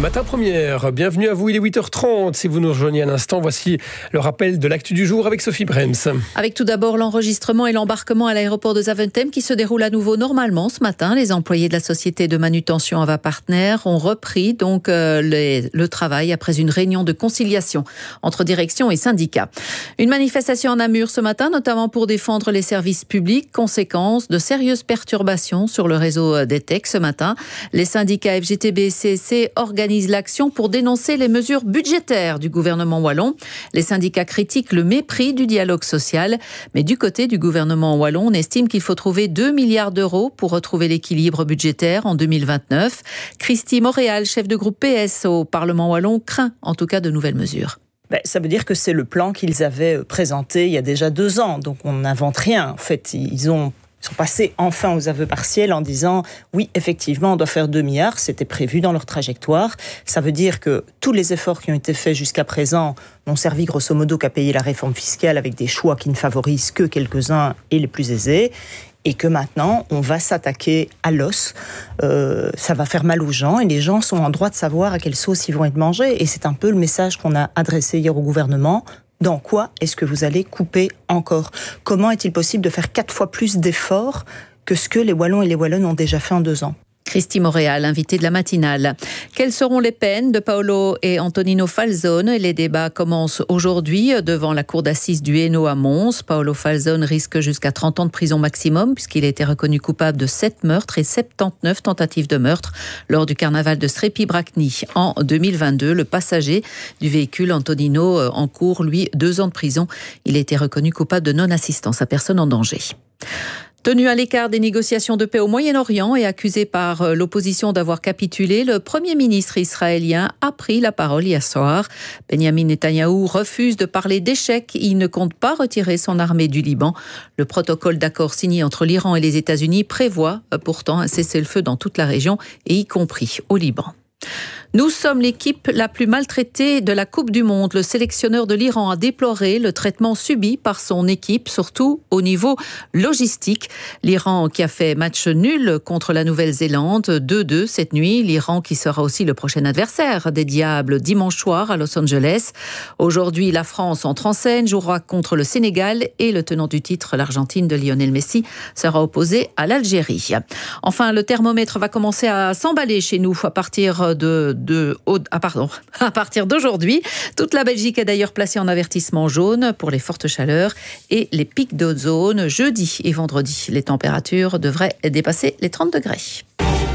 Matin Première, bienvenue à vous, il est 8h30. Si vous nous rejoignez à l'instant, voici le rappel de l'actu du jour avec Sophie Brems. Avec tout d'abord l'enregistrement et l'embarquement à l'aéroport de Zaventem qui se déroule à nouveau normalement ce matin. Les employés de la société de manutention Ava Partner ont repris donc le travail après une réunion de conciliation entre direction et syndicats. Une manifestation en Namur ce matin, notamment pour défendre les services publics, conséquence de sérieuses perturbations sur le réseau des TEC ce matin. Les syndicats FGTB et CSC organisent l'action pour dénoncer les mesures budgétaires du gouvernement wallon. Les syndicats critiquent le mépris du dialogue social, mais du côté du gouvernement wallon, on estime qu'il faut trouver 2 milliards d'euros pour retrouver l'équilibre budgétaire en 2029. Christy Montréal, chef de groupe PS au Parlement wallon, craint en tout cas de nouvelles mesures. Ça veut dire que c'est le plan qu'ils avaient présenté il y a déjà 2 ans, donc on n'invente rien. En fait, ils sont passés enfin aux aveux partiels en disant oui, effectivement, on doit faire 2 milliards, c'était prévu dans leur trajectoire. Ça veut dire que tous les efforts qui ont été faits jusqu'à présent n'ont servi grosso modo qu'à payer la réforme fiscale avec des choix qui ne favorisent que quelques-uns et les plus aisés. Et que maintenant, on va s'attaquer à l'os. Ça va faire mal aux gens et les gens sont en droit de savoir à quelle sauce ils vont être mangés. Et c'est un peu le message qu'on a adressé hier au gouvernement. Dans quoi est-ce que vous allez couper encore ? Comment est-il possible de faire 4 fois plus d'efforts que ce que les Wallons et les Wallonnes ont déjà fait en 2 ans ? Christy Montréal, invitée de la matinale. Quelles seront les peines de Paolo et Antonino Falzone ? Les débats commencent aujourd'hui devant la cour d'assises du Hainaut à Mons. Paolo Falzone risque jusqu'à 30 ans de prison maximum puisqu'il a été reconnu coupable de 7 meurtres et 79 tentatives de meurtre lors du carnaval de Strépy-Bracny en 2022. Le passager du véhicule, Antonino, encourt, lui, 2 ans de prison. Il a été reconnu coupable de non-assistance à personne en danger. Tenu à l'écart des négociations de paix au Moyen-Orient et accusé par l'opposition d'avoir capitulé, le Premier ministre israélien a pris la parole hier soir. Benjamin Netanyahou refuse de parler d'échec. Il ne compte pas retirer son armée du Liban. Le protocole d'accord signé entre l'Iran et les États-Unis prévoit pourtant un cessez-le-feu dans toute la région, et y compris au Liban. Nous sommes l'équipe la plus maltraitée de la Coupe du Monde. Le sélectionneur de l'Iran a déploré le traitement subi par son équipe, surtout au niveau logistique. L'Iran qui a fait match nul contre la Nouvelle-Zélande, 2-2 cette nuit. L'Iran qui sera aussi le prochain adversaire des Diables dimanche soir à Los Angeles. Aujourd'hui, la France entre en scène, jouera contre le Sénégal et le tenant du titre, l'Argentine de Lionel Messi, sera opposé à l'Algérie. Enfin, le thermomètre va commencer à s'emballer chez nous à partir à partir d'aujourd'hui. Toute la Belgique est d'ailleurs placée en avertissement jaune pour les fortes chaleurs et les pics d'ozone. Jeudi et vendredi, les températures devraient dépasser les 30 degrés.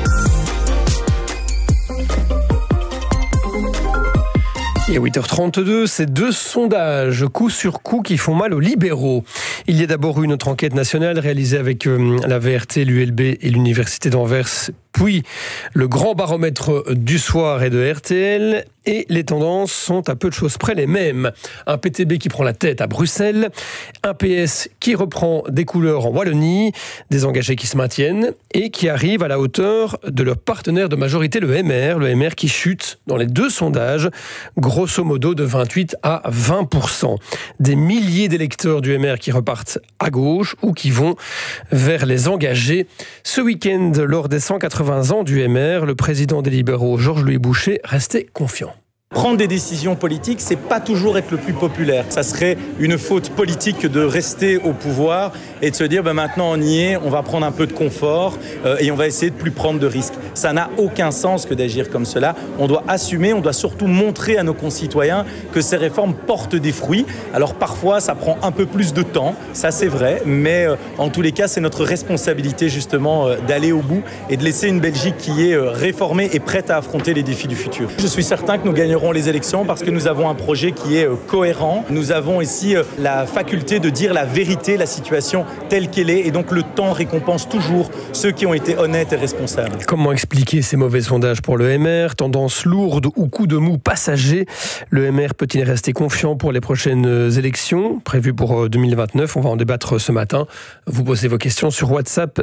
Et à 8h32, c'est 2 sondages coup sur coup qui font mal aux libéraux. Il y a d'abord eu une autre enquête nationale réalisée avec la VRT, l'ULB et l'Université d'Anvers, puis le grand baromètre du soir et de RTL. Et les tendances sont à peu de choses près les mêmes. Un PTB qui prend la tête à Bruxelles, un PS qui reprend des couleurs en Wallonie, des engagés qui se maintiennent et qui arrivent à la hauteur de leur partenaire de majorité, le MR qui chute dans les 2 sondages, grosso modo de 28 à 20%. Des milliers d'électeurs du MR qui repartent à gauche ou qui vont vers les engagés. Ce week-end, lors des 180 ans du MR, le président des libéraux, Georges-Louis Boucher, restait confiant. Prendre des décisions politiques, c'est pas toujours être le plus populaire. Ça serait une faute politique de rester au pouvoir et de se dire maintenant on y est, on va prendre un peu de confort et on va essayer de plus prendre de risques. Ça n'a aucun sens que d'agir comme cela. On doit assumer, on doit surtout montrer à nos concitoyens que ces réformes portent des fruits. Alors parfois ça prend un peu plus de temps, ça c'est vrai, mais en tous les cas c'est notre responsabilité justement d'aller au bout et de laisser une Belgique qui est réformée et prête à affronter les défis du futur. Je suis certain que nous gagnerons les élections parce que nous avons un projet qui est cohérent. Nous avons ici la faculté de dire la vérité, la situation telle qu'elle est, et donc le temps récompense toujours ceux qui ont été honnêtes et responsables. Comment expliquer ces mauvais sondages pour le MR ? Tendance lourde ou coup de mou passager ? Le MR peut-il rester confiant pour les prochaines élections prévues pour 2029 ? On va en débattre ce matin. Vous posez vos questions sur WhatsApp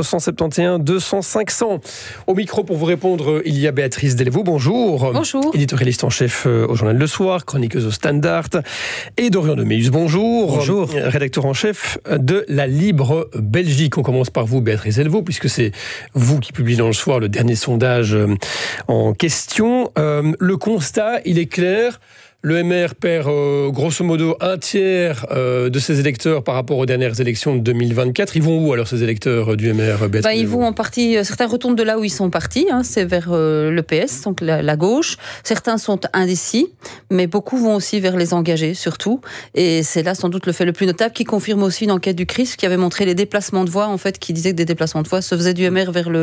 0471 200 500. Au micro pour vous répondre, il y a Béatrice Delvaux. Bonjour. Bonjour. éditorialiste en chef au journal Le Soir, chroniqueuse au Standard, et Dorian de Meus, bonjour. Bonjour. Rédacteur en chef de La Libre Belgique. On commence par vous, Béatrice Delvaux, puisque c'est vous qui publiez dans Le Soir le dernier sondage en question. Le constat, il est clair. Le MR perd grosso modo un tiers de ses électeurs par rapport aux dernières élections de 2024. Ils vont où alors ces électeurs du MR, Béatrice? Ils vont en partie, certains retournent de là où ils sont partis, c'est vers le PS, donc la gauche. Certains sont indécis, mais beaucoup vont aussi vers les engagés surtout. Et c'est là sans doute le fait le plus notable qui confirme aussi une enquête du CRIF qui avait montré les déplacements de voix, en fait, qui disait que des déplacements de voix se faisaient du MR vers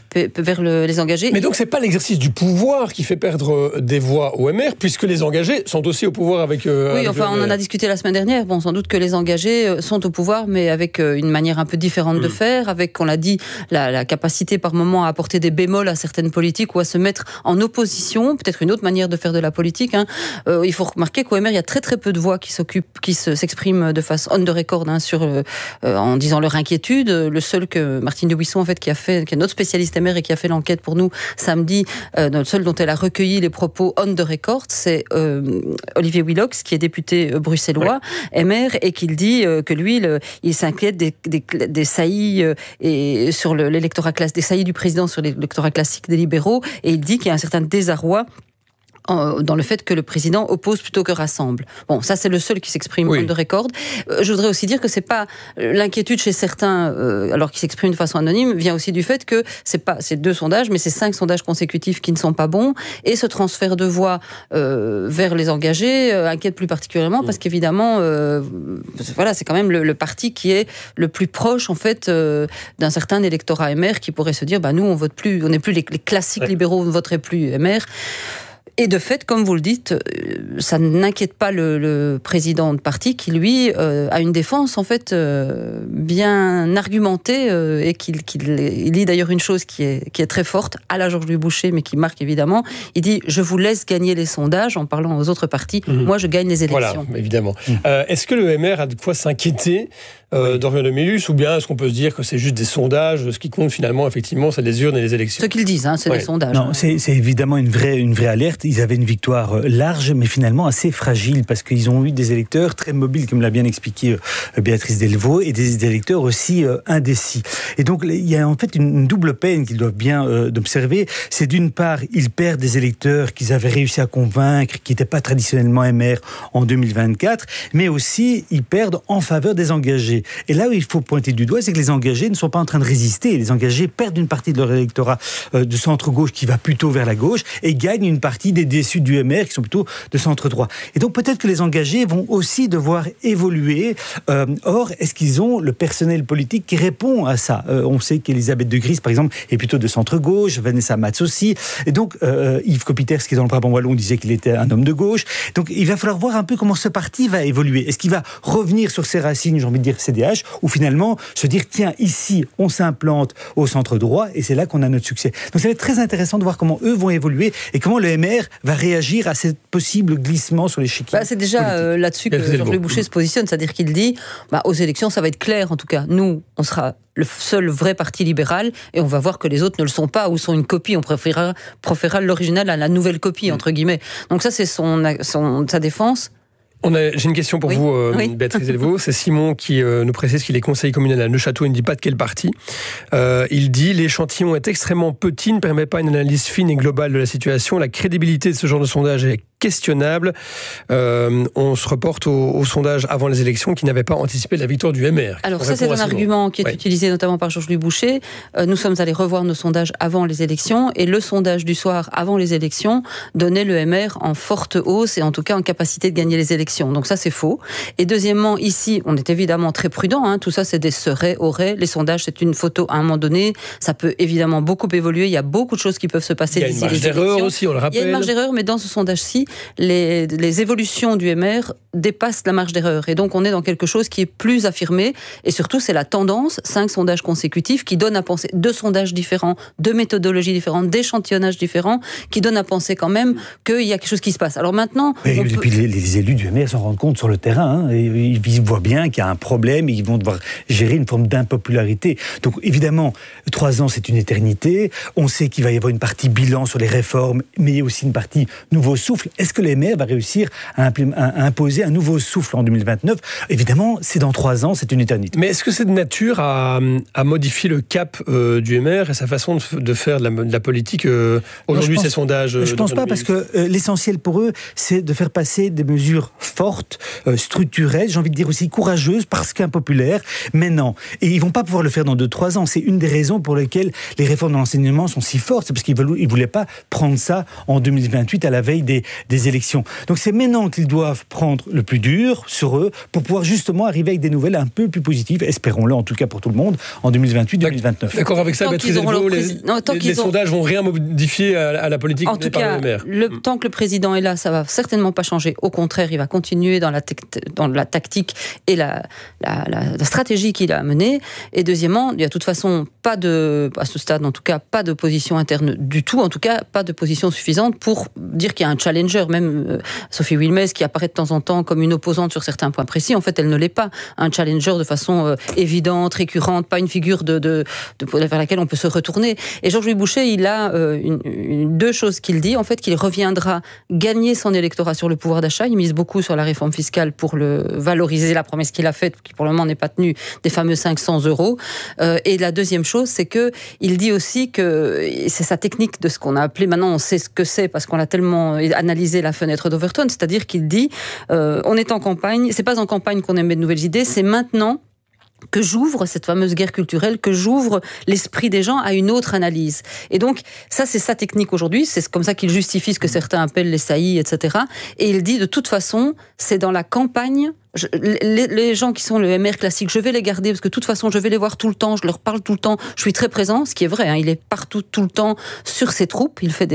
les engagés. Mais donc c'est pas l'exercice du pouvoir qui fait perdre des voix au MR, puisque les engagés sont aussi au pouvoir avec... oui, enfin, on en a discuté la semaine dernière. Bon, sans doute que les engagés sont au pouvoir, mais avec une manière un peu différente de faire, avec, on l'a dit, la capacité par moment à apporter des bémols à certaines politiques ou à se mettre en opposition, peut-être une autre manière de faire de la politique. Il faut remarquer qu'au MR, il y a très très peu de voix qui s'expriment de face on the record en disant leur inquiétude. Le seul que Martine de Buisson, en fait, qui est notre spécialiste MR et qui a fait l'enquête pour nous samedi, le seul dont elle a recueilli les propos on the record, c'est Olivier Willox, qui est député bruxellois, MR, et qu'il dit que lui, il s'inquiète des saillies sur l'électorat classique, des saillies du président sur l'électorat classique des libéraux, et il dit qu'il y a un certain désarroi dans le fait que le président oppose plutôt que rassemble. Bon, ça c'est le seul qui s'exprime on the record. Je voudrais aussi dire que c'est pas l'inquiétude chez certains, alors qu'ils s'expriment de façon anonyme, vient aussi du fait que c'est 2 sondages, mais c'est 5 sondages consécutifs qui ne sont pas bons, et ce transfert de voix vers les engagés inquiète plus particulièrement parce qu'évidemment, voilà, c'est quand même le parti qui est le plus proche en fait d'un certain électorat MR qui pourrait se dire, nous on vote plus, on n'est plus les classiques libéraux, on ne voterait plus MR. Et de fait, comme vous le dites, ça n'inquiète pas le président de parti qui, lui, a une défense, en fait, bien argumentée et il dit d'ailleurs une chose qui est très forte, à la Georges-Louis Boucher, mais qui marque évidemment. Il dit « Je vous laisse gagner les sondages en parlant aux autres partis. Moi, je gagne les élections. » Voilà, évidemment. Est-ce que le MR a de quoi s'inquiéter Dorian de Meus, ou bien est-ce qu'on peut se dire que c'est juste des sondages, ce qui compte finalement, effectivement, c'est les urnes et les élections? Ce qu'ils disent, c'est des sondages. Non, c'est évidemment une vraie alerte. Ils avaient une victoire large, mais finalement assez fragile, parce qu'ils ont eu des électeurs très mobiles, comme l'a bien expliqué Béatrice Delvaux, et des électeurs aussi indécis. Et donc, il y a en fait une double peine qu'ils doivent bien observer. C'est d'une part, ils perdent des électeurs qu'ils avaient réussi à convaincre, qui n'étaient pas traditionnellement MR en 2024, mais aussi, ils perdent en faveur des engagés. Et là où il faut pointer du doigt, c'est que les engagés ne sont pas en train de résister. Les engagés perdent une partie de leur électorat de centre-gauche qui va plutôt vers la gauche et gagnent une partie des déçus du MR qui sont plutôt de centre-droit. Et donc peut-être que les engagés vont aussi devoir évoluer. Or, est-ce qu'ils ont le personnel politique qui répond à ça? On sait qu'Elisabeth de Gries, par exemple, est plutôt de centre-gauche, Vanessa Mats aussi. Et donc, Yves Copiters, qui est dans le Brabant wallon, disait qu'il était un homme de gauche. Donc, il va falloir voir un peu comment ce parti va évoluer. Est-ce qu'il va revenir sur ses racines, j'ai envie de dire CDH, ou finalement se dire, tiens, ici, on s'implante au centre droit, et c'est là qu'on a notre succès. Donc, ça va être très intéressant de voir comment eux vont évoluer et comment le MR va réagir à ce possible glissement sur l'échiquier. C'est déjà là-dessus que Georges-Louis Boucher se positionne, c'est-dire qu'il dit, aux élections, ça va être clair, en tout cas. Nous, on sera le seul vrai parti libéral, et on va voir que les autres ne le sont pas, ou sont une copie. On préférera l'original à la nouvelle copie, entre guillemets. Donc ça, c'est sa défense. J'ai une question pour vous, Béatrice Delvaux. C'est Simon qui nous précise qu'il est conseiller communal à Neuchâteau. Il ne dit pas de quel parti. Il dit « L'échantillon est extrêmement petit, ne permet pas une analyse fine et globale de la situation. La crédibilité de ce genre de sondage est questionnable. On se reporte au sondage avant les élections qui n'avait pas anticipé la victoire du MR. » Alors ça, c'est un argument qui est utilisé notamment par Georges-Louis Boucher. Nous sommes allés revoir nos sondages avant les élections, et le sondage du soir avant les élections donnait le MR en forte hausse, et en tout cas en capacité de gagner les élections. Donc ça, c'est faux. Et deuxièmement, ici, on est évidemment très prudent. Tout ça, c'est des serais, auraient. Les sondages, c'est une photo à un moment donné. Ça peut évidemment beaucoup évoluer. Il y a beaucoup de choses qui peuvent se passer d'ici les élections. Il y a une marge d'erreur aussi, on le rappelle. Il y a une marge d'erreur, mais dans ce sondage-ci, les évolutions du MR dépassent la marge d'erreur. Et donc, on est dans quelque chose qui est plus affirmé. Et surtout, c'est la tendance, 5 sondages consécutifs qui donnent à penser, 2 sondages différents, 2 méthodologies différentes, d'échantillonnages différents, qui donnent à penser quand même qu'il y a quelque chose qui se passe. Alors maintenant... Et puis les élus du MR s'en rendent compte sur le terrain. Et ils voient bien qu'il y a un problème et ils vont devoir gérer une forme d'impopularité. Donc évidemment, 3 ans, c'est une éternité. On sait qu'il va y avoir une partie bilan sur les réformes, mais il y a aussi une partie nouveau souffle. Est-ce que le MR va réussir à imposer un nouveau souffle en 2029 ? Évidemment, c'est dans 3 ans, c'est une éternité. Mais est-ce que c'est de nature à modifier le cap du MR et sa façon de faire de la politique aujourd'hui, ces sondages? Je ne pense pas, parce que l'essentiel pour eux, c'est de faire passer des mesures fortes, structurelles, j'ai envie de dire aussi courageuses, parce qu'impopulaires, maintenant. Et ils ne vont pas pouvoir le faire dans 2-3 ans. C'est une des raisons pour lesquelles les réformes de l'enseignement sont si fortes. C'est parce qu'ils ne voulaient pas prendre ça en 2028, à la veille des élections. Donc c'est maintenant qu'ils doivent prendre le plus dur sur eux pour pouvoir justement arriver avec des nouvelles un peu plus positives, espérons-le en tout cas pour tout le monde, en 2028-2029. D'accord avec ça, Béatrice Delvaux, les sondages vont rien modifier à la politique en tout cas, tant que le président est là, ça va certainement pas changer. Au contraire, il va continuer dans la tactique et la stratégie qu'il a menée. Et deuxièmement, il y a de toute façon à ce stade en tout cas, pas de position interne du tout, en tout cas pas de position suffisante pour dire qu'il y a un challenger. Même Sophie Wilmès, qui apparaît de temps en temps comme une opposante sur certains points précis, en fait elle ne l'est pas. Un challenger de façon évidente, récurrente, pas une figure vers laquelle on peut se retourner. Et Georges-Louis Bouchet, il a 2 choses qu'il dit, en fait, qu'il reviendra gagner son électorat sur le pouvoir d'achat. Il mise beaucoup sur la réforme fiscale pour valoriser la promesse qu'il a faite, qui pour le moment n'est pas tenue, des fameux 500 €. Et la deuxième chose, c'est que il dit aussi que c'est sa technique de ce qu'on a appelé, maintenant on sait ce que c'est parce qu'on a tellement analysé la fenêtre d'Overton, c'est-à-dire qu'il dit on est en campagne, c'est pas en campagne qu'on émet de nouvelles idées, c'est maintenant que j'ouvre cette fameuse guerre culturelle, que j'ouvre l'esprit des gens à une autre analyse. Et donc, ça, c'est sa technique aujourd'hui. C'est comme ça qu'il justifie ce que certains appellent les saillies, etc. Et il dit, de toute façon, c'est dans la campagne... Les gens qui sont le MR classique, je vais les garder parce que de toute façon je vais les voir tout le temps, je leur parle tout le temps, je suis très présent, ce qui est vrai, hein, il est partout tout le temps sur ses troupes, il fait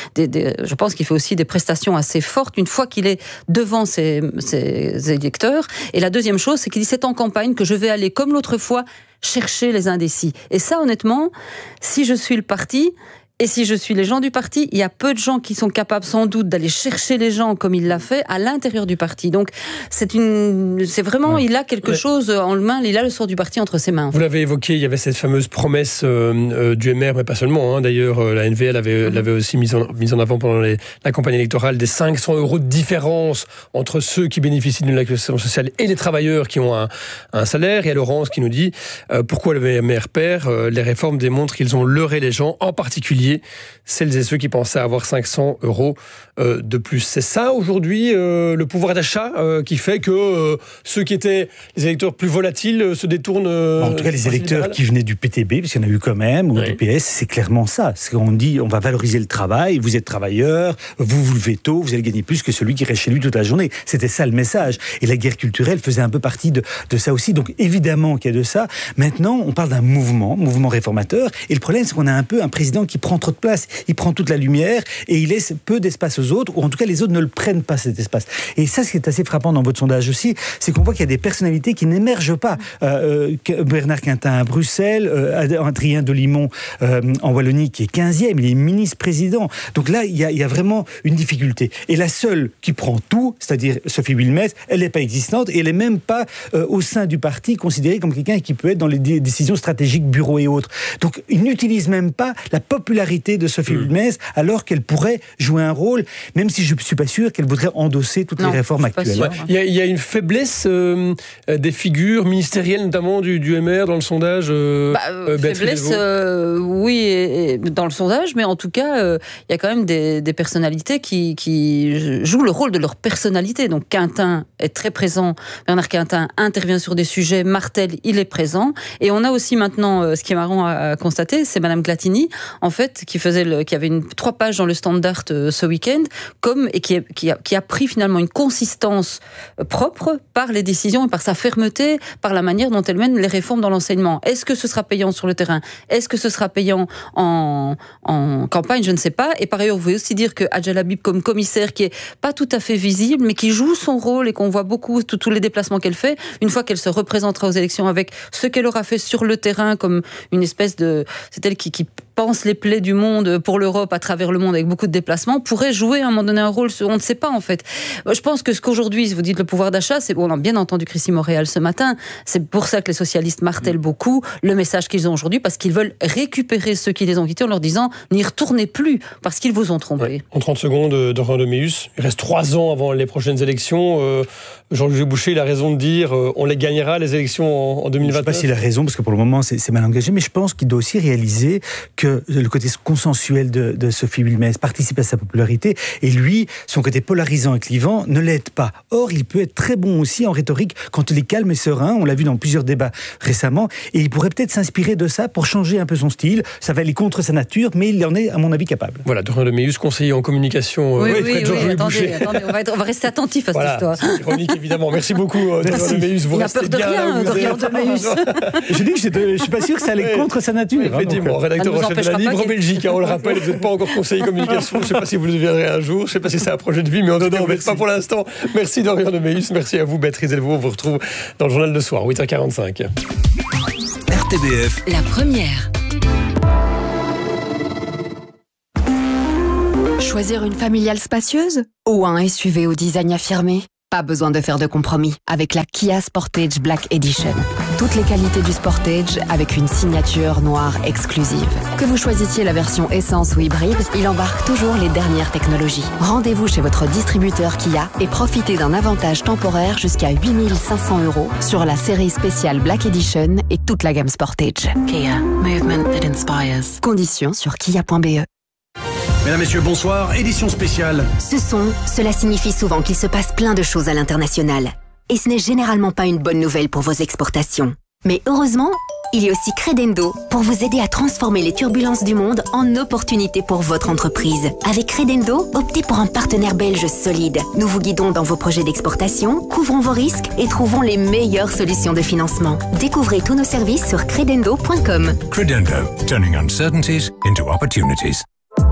je pense qu'il fait aussi des prestations assez fortes une fois qu'il est devant ses électeurs. Et la deuxième chose, c'est qu'il dit c'est en campagne que je vais aller comme l'autre fois chercher les indécis. Et ça, honnêtement, si je suis le parti... Et si je suis les gens du parti, il y a peu de gens qui sont capables sans doute d'aller chercher les gens comme il l'a fait à l'intérieur du parti. Donc c'est vraiment, il a quelque chose en main, il a le sort du parti entre ses mains. Vous l'avez évoqué, il y avait cette fameuse promesse du MR, mais pas seulement. Hein. D'ailleurs, la NVL l'avait aussi mise en avant pendant la campagne électorale, des 500 € de différence entre ceux qui bénéficient d'une allocation sociale et les travailleurs qui ont un salaire. Il y a Laurence qui nous dit pourquoi le MR perd. Les réformes démontrent qu'ils ont leurré les gens, en particulier celles et ceux qui pensaient avoir 500 € de plus. C'est ça aujourd'hui le pouvoir d'achat qui fait que ceux qui étaient les électeurs plus volatiles se détournent. En tout cas, les électeurs qui venaient du PTB, parce qu'il y en a eu quand même, ou du PS, c'est clairement ça. C'est qu'on dit on va valoriser le travail, vous êtes travailleur, vous levez tôt, vous allez gagner plus que celui qui reste chez lui toute la journée. C'était ça le message. Et la guerre culturelle faisait un peu partie de ça aussi. Donc évidemment qu'il y a de ça. Maintenant, on parle d'un mouvement réformateur. Et le problème, c'est qu'on a un peu un président qui prend trop de place. Il prend toute la lumière et il laisse peu d'espace aux autres, ou en tout cas les autres ne le prennent pas, cet espace. Et ça, ce qui est assez frappant dans votre sondage aussi, c'est qu'on voit qu'il y a des personnalités qui n'émergent pas. Bernard Quintin à Bruxelles, Adrien Delimon en Wallonie qui est 15e, il est ministre-président. Donc là, il y a vraiment une difficulté. Et la seule qui prend tout, c'est-à-dire Sophie Wilmès, elle n'est pas existante et elle n'est même pas au sein du parti considérée comme quelqu'un qui peut être dans les décisions stratégiques, bureaux et autres. Donc ils n'utilisent même pas la popularité de Sophie Wilmès, alors qu'elle pourrait jouer un rôle, même si je ne suis pas sûr qu'elle voudrait endosser toutes les réformes actuelles. Il y a une faiblesse des figures ministérielles, notamment du MR, dans le sondage. Faiblesse, oui, et dans le sondage, mais en tout cas, il y a quand même des personnalités qui jouent le rôle de leur personnalité. Donc Quintin est très présent, Bernard Quintin intervient sur des sujets, Martel, il est présent. Et on a aussi maintenant, ce qui est marrant à constater, c'est Madame Glatini, en fait, fait, qui avait 3 pages dans le Standard ce week-end, et qui a pris finalement une consistance propre par les décisions et par sa fermeté, par la manière dont elle mène les réformes dans l'enseignement. Est-ce que ce sera payant sur le terrain? Est-ce que ce sera payant en campagne? Je ne sais pas. Et par ailleurs, vous pouvez aussi dire que Adjel Habib, comme commissaire, qui est pas tout à fait visible, mais qui joue son rôle et qu'on voit beaucoup tous les déplacements qu'elle fait, une fois qu'elle se représentera aux élections avec ce qu'elle aura fait sur le terrain comme une espèce de... C'est elle qui pense les plaies du monde pour l'Europe à travers le monde avec beaucoup de déplacements, pourrait jouer à un moment donné un rôle, on ne sait pas en fait. Je pense que ce qu'aujourd'hui, vous dites le pouvoir d'achat, on a bien entendu Christine Montréal ce matin, c'est pour ça que les socialistes martèlent beaucoup le message qu'ils ont aujourd'hui, parce qu'ils veulent récupérer ceux qui les ont quittés en leur disant n'y retournez plus, parce qu'ils vous ont trompé. Ouais. En 30 secondes, Dorian de Méus, il reste 3 ans avant les prochaines élections. Jean-Louis Boucher, il a raison de dire on les gagnera les élections en 2029. Je ne sais pas s'il a raison, parce que pour le moment c'est mal engagé, mais je pense qu'il doit aussi réaliser que le côté consensuel de Sophie Wilmès participe à sa popularité, et lui, son côté polarisant et clivant ne l'aide pas. Or, il peut être très bon aussi en rhétorique quand il est calme et serein, on l'a vu dans plusieurs débats récemment, et il pourrait peut-être s'inspirer de ça pour changer un peu son style. Ça va aller contre sa nature, mais il en est, à mon avis, capable. Voilà, Dorian de Méus, conseiller en communication. Oui, attendez, on va rester attentif à cette histoire. C'est ironique, évidemment. Merci beaucoup, Dorian de Méus. Vous restez bien là, Dorian de Méus. Je dis que je ne suis pas sûr que ça allait contre sa nature. Effectivement, rédacteur en chef de la Libre Belgique, on le rappelle, vous n'êtes pas encore conseiller communication, je ne sais pas si vous le deviendrez un jour, je ne sais pas si c'est un projet de vie, mais en tout cas, pas pour l'instant. Merci Dorian de Méus, merci à vous, Béatrice Delvaux, on vous retrouve dans le journal de soir, 8h45. RTBF, la première. Choisir une familiale spacieuse ou un SUV au design affirmé? Pas besoin de faire de compromis avec la Kia Sportage Black Edition. Toutes les qualités du Sportage avec une signature noire exclusive. Que vous choisissiez la version essence ou hybride, il embarque toujours les dernières technologies. Rendez-vous chez votre distributeur Kia et profitez d'un avantage temporaire jusqu'à 8 500 € sur la série spéciale Black Edition et toute la gamme Sportage. Kia, movement that inspires. Conditions sur kia.be. Mesdames, Messieurs, bonsoir. Édition spéciale. Cela signifie souvent qu'il se passe plein de choses à l'international. Et ce n'est généralement pas une bonne nouvelle pour vos exportations. Mais heureusement, il y a aussi Credendo pour vous aider à transformer les turbulences du monde en opportunités pour votre entreprise. Avec Credendo, optez pour un partenaire belge solide. Nous vous guidons dans vos projets d'exportation, couvrons vos risques et trouvons les meilleures solutions de financement. Découvrez tous nos services sur credendo.com. Credendo, turning uncertainties into opportunities.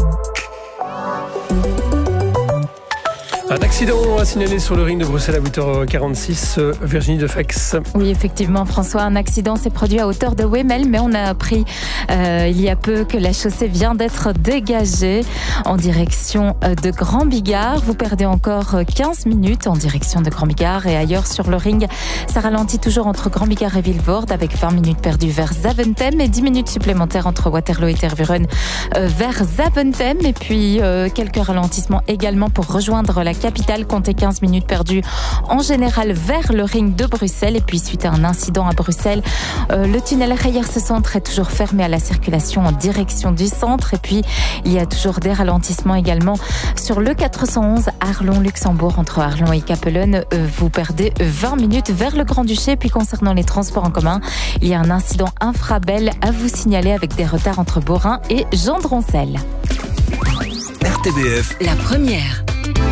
Un accident à signaler sur le ring de Bruxelles à 8h46. Virginie Defex. Oui, effectivement, François, un accident s'est produit à hauteur de Wemmel, mais on a appris il y a peu que la chaussée vient d'être dégagée en direction de Grand Bigard. Vous perdez encore 15 minutes en direction de Grand Bigard et ailleurs sur le ring. Ça ralentit toujours entre Grand Bigard et Vilvoorde avec 20 minutes perdues vers Zaventem et 10 minutes supplémentaires entre Waterloo et Tervuren vers Zaventem. Et puis quelques ralentissements également pour rejoindre la capitale, comptez 15 minutes perdues en général vers le ring de Bruxelles. Et puis suite à un incident à Bruxelles, le tunnel Reyers-Centre est toujours fermé à la circulation en direction du centre. Et puis il y a toujours des ralentissements également sur le 411 Arlon-Luxembourg entre Arlon et Capellen. Vous perdez 20 minutes vers le Grand-Duché. Puis concernant les transports en commun, il y a un incident infrabel à vous signaler avec des retards entre Beaurain et Gendroncel. RTBF, la première.